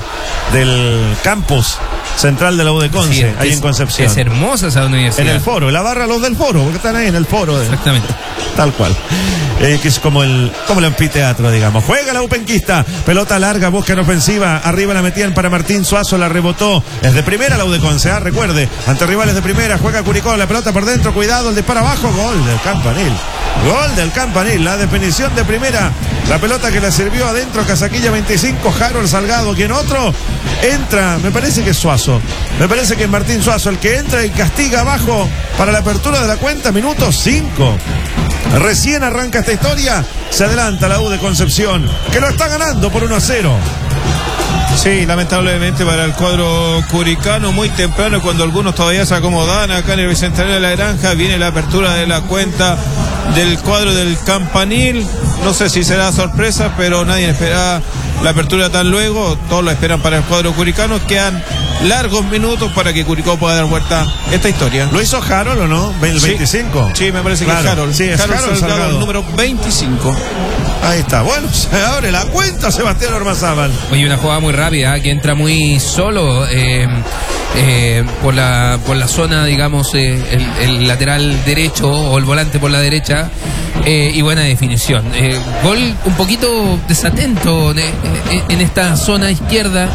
campus central de la U de Conce, sí, ahí en Concepción. Es hermosa esa universidad. En el foro, la barra los del foro, porque están ahí en el foro. Exactamente. Tal cual. que es como el anfiteatro, digamos. Juega la Upenquista, pelota larga, busca en ofensiva, arriba la metían para Martín Suazo, la rebotó, es de primera la Udeconce, recuerde, ante rivales de primera, juega Curicó, la pelota por dentro, cuidado, el disparo abajo, gol del Campanil, la definición de primera, la pelota que le sirvió adentro, Casaquilla 25, Harold Salgado, quien otro entra, me parece que es Suazo, me parece que es Martín Suazo el que entra y castiga abajo para la apertura de la cuenta, minuto 5. Recién arranca esta historia, se adelanta la U de Concepción, que lo está ganando por 1-0. Sí, lamentablemente para el cuadro curicano, muy temprano, cuando algunos todavía se acomodan acá en el Bicentenario de la Granja, viene la apertura de la cuenta del cuadro del Campanil. No sé si será sorpresa, pero nadie esperaba la apertura tan luego. Todos lo esperan para el cuadro curicano. Quedan largos minutos para que Curicó pueda dar vuelta a esta historia. ¿Lo hizo Harold o no? ¿El 25? Sí, me parece que claro, es Harold. Sí, es Harold Salgado, el número 25. Ahí está. Bueno, se abre la cuenta Sebastián Ormazábal. Oye, una jugada muy rápida, que entra muy solo por la zona, digamos, el lateral derecho o el volante por la derecha, y buena definición. Gol un poquito desatento en esta zona izquierda.